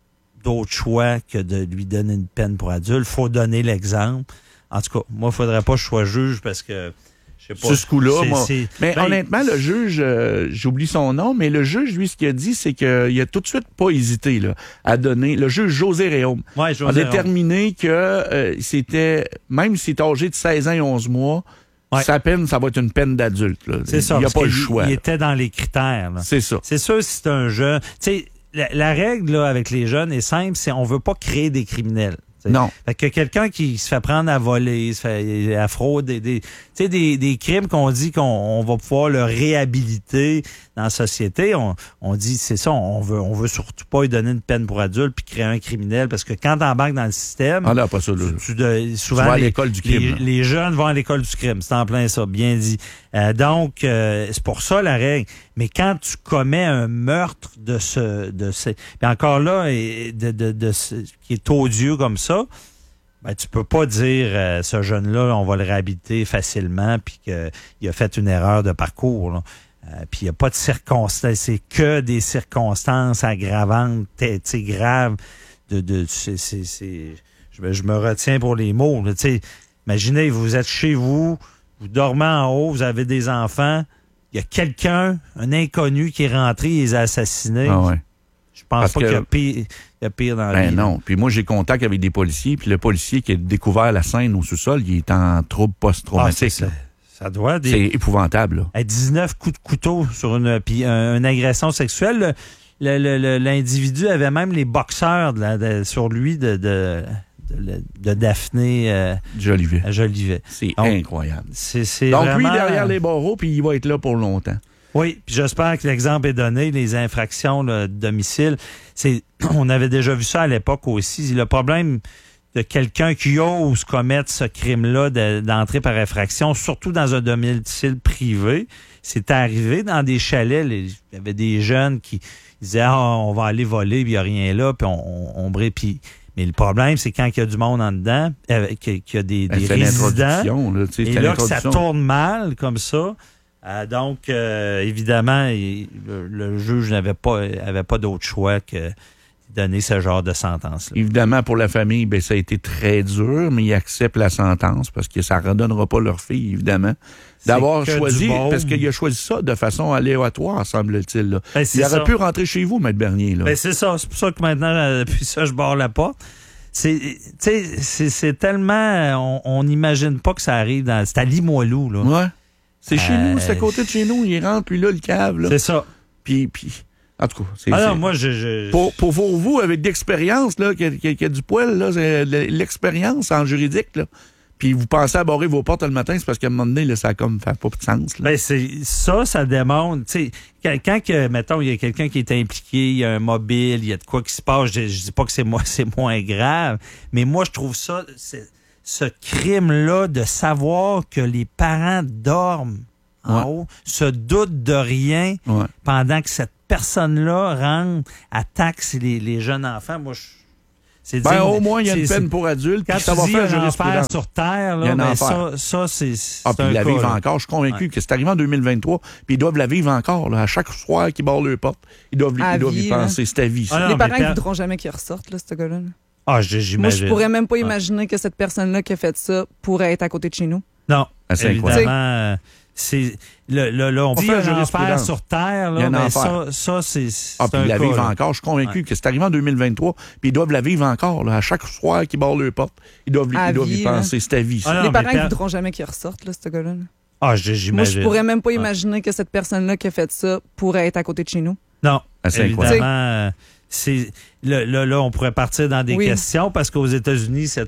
S21: d'autre choix que de lui donner une peine pour adulte. Il faut donner l'exemple. En tout cas, moi, il ne faudrait pas que je sois juge parce que je sais pas.
S1: Sur ce coup-là,
S21: c'est,
S1: moi.
S21: c'est,
S1: mais
S21: ben,
S1: honnêtement, le juge, euh, j'oublie son nom, mais le juge, lui, ce qu'il a dit, c'est qu'il a tout de suite pas hésité là, à donner. Le juge José Réaume
S21: ouais, José
S1: a déterminé que euh, c'était, même s'il est âgé de seize ans et onze mois, ouais. sa peine, ça va être une peine d'adulte. Là.
S21: C'est ça.
S1: Il n'y a pas le choix.
S21: Il
S1: là.
S21: était dans les critères. Là.
S1: C'est ça.
S21: C'est sûr, si c'est un jeune. Tu sais, la, la règle là, avec les jeunes est simple, c'est on veut pas créer des criminels.
S1: Non.
S21: Fait que quelqu'un qui se fait prendre à voler, se fait à fraude, des, des, des, des crimes qu'on dit qu'on on va pouvoir le réhabiliter dans la société, on, on dit c'est ça, on veut on veut surtout pas lui donner une peine pour adulte puis créer un criminel parce que quand t'embarques dans le système,
S1: ah là, pas ça, là.
S21: Tu, tu de, souvent
S1: tu vas à
S21: les,
S1: l'école du crime.
S21: Les, les jeunes vont à l'école du crime, c'est en plein ça, bien dit. Euh, donc euh, c'est pour ça la règle. Mais quand tu commets un meurtre de ce de ce, puis encore là de, de, de, de ce, qui est odieux comme ça, ben, tu peux pas dire euh, ce jeune-là, on va le réhabiliter facilement puis qu'il a fait une erreur de parcours. Là. Euh, puis il n'y a pas de circonstances, c'est que des circonstances aggravantes, t'sais, graves. De, de, c'est, c'est, c'est, je, je me retiens pour les mots. Là, imaginez, vous êtes chez vous, vous dormez en haut, vous avez des enfants, il y a quelqu'un, un inconnu qui est rentré, il les a assassinés.
S1: Ah ouais.
S21: Je pense
S1: Parce
S21: pas
S1: que,
S21: qu'il y a pire, il y a pire dans la
S1: ben
S21: vie.
S1: non. Puis moi, j'ai contact avec des policiers, puis le policier qui a découvert la scène au sous-sol, il est en trouble post-traumatique.
S21: Ah, ça doit des...
S1: C'est épouvantable. Là.
S21: À dix-neuf coups de couteau sur une, puis un, une agression sexuelle. Le, le, le, l'individu avait même les boxeurs de la, de, sur lui de, de, de, de Daphné euh,
S1: Jolivet.
S21: Jolivet.
S1: C'est
S21: Donc,
S1: incroyable.
S21: C'est, c'est
S1: Donc
S21: vraiment...
S1: lui, derrière les barreaux, puis il va être là pour longtemps.
S21: Oui, puis j'espère que l'exemple est donné, les infractions là, de domicile. C'est, on avait déjà vu ça à l'époque aussi. Le problème de quelqu'un qui ose commettre ce crime-là de, d'entrer par infraction, surtout dans un domicile privé, c'est arrivé dans des chalets. Les, il y avait des jeunes qui disaient ah, on va aller voler, puis il n'y a rien là, puis on, on, on brille, puis... Mais le problème, c'est quand il y a du monde en dedans, euh, qu'il y a des, des résidents,
S1: là,
S21: et là que ça tourne mal comme ça. Euh, donc, euh, évidemment, il, le, le juge n'avait pas, avait pas d'autre choix que donner ce genre de sentence-là.
S1: Évidemment, pour la famille, ben, ça a été très dur, mais ils acceptent la sentence parce que ça ne redonnera pas leur fille, évidemment. D'avoir choisi, parce qu'il a choisi ça de façon aléatoire, semble-t-il. Là.
S21: Ben,
S1: il aurait
S21: ça.
S1: pu rentrer chez vous, Maître Bernier. Là.
S21: Ben, c'est ça. C'est pour ça que maintenant, depuis ça, je barre la porte. C'est, c'est, c'est tellement... On n'imagine pas que ça arrive dans... C'est à Limoilou, là.
S1: Ouais. C'est euh, chez nous, c'est à côté de chez nous. Il rentre, puis là, le cave, là.
S21: C'est ça.
S1: Puis... puis en tout cas, c'est...
S21: Alors,
S1: c'est...
S21: moi, je... je...
S1: Pour, pour vous, vous, avec d'expérience, là, qui a, qui, a, qui a du poil, là, c'est l'expérience en juridique, là. Puis vous pensez à barrer vos portes le matin, c'est parce qu'à un moment donné, là, ça a comme fait pas de sens. Là.
S21: Ben c'est ça, ça démontre. Tu sais, quand que, mettons, il y a quelqu'un qui est impliqué, il y a un mobile, il y a de quoi qui se passe. Je, je dis pas que c'est moi, c'est moins grave, mais moi je trouve ça, c'est, ce crime-là de savoir que les parents dorment en ouais. haut, se doutent de rien
S1: ouais.
S21: pendant que cette personne-là rentre, attaque les, les jeunes enfants. Moi, je
S1: C'est ben, au moins, il y a une peine pour adultes.
S21: Quand
S1: ça
S21: tu
S1: va
S21: dis
S1: faire
S21: un enfer sur Terre, là, ben ça, ça, c'est, c'est
S1: ah, puis
S21: un
S1: ils la
S21: cas,
S1: vivent
S21: là.
S1: encore. Je suis convaincu
S21: ouais.
S1: que c'est arrivé en deux mille vingt-trois, puis ils doivent la vivre encore. Là. À chaque soir qu'ils barrent leur porte, ils doivent, ils doivent y penser. C'est ta vie, ça.
S21: Ah non,
S2: les parents ne
S21: per...
S2: voudront jamais qu'ils ressortent, là, ce gars-là.
S21: Ah, j'imagine.
S2: Moi, je pourrais même pas imaginer ouais. que cette personne-là qui a fait ça pourrait être à côté de chez nous.
S21: Non,
S1: ah, c'est
S21: évidemment... C'est, le, le, là, on, on dit un enfer sur Terre, là, ben ça, ça, c'est, c'est
S1: ah, puis ils la vivent
S21: là.
S1: encore. Je suis convaincu
S21: ouais.
S1: que c'est arrivé en deux mille vingt-trois, puis ils doivent la vivre encore. Là. À chaque soir qu'ils barrent leur porte, ils doivent, ils doivent y penser. C'est ta vie, ça.
S2: Ah non, les parents ne voudront jamais qu'ils ressortent, là, ce gars-là. Là.
S21: Ah, j'imagine.
S2: Moi, je pourrais même pas imaginer ouais. que cette personne-là qui a fait ça pourrait être à côté de chez nous.
S21: Non,
S1: ah, c'est
S21: évidemment. C'est, le, le, là, on pourrait partir dans des
S2: oui.
S21: questions parce qu'aux États-Unis, cette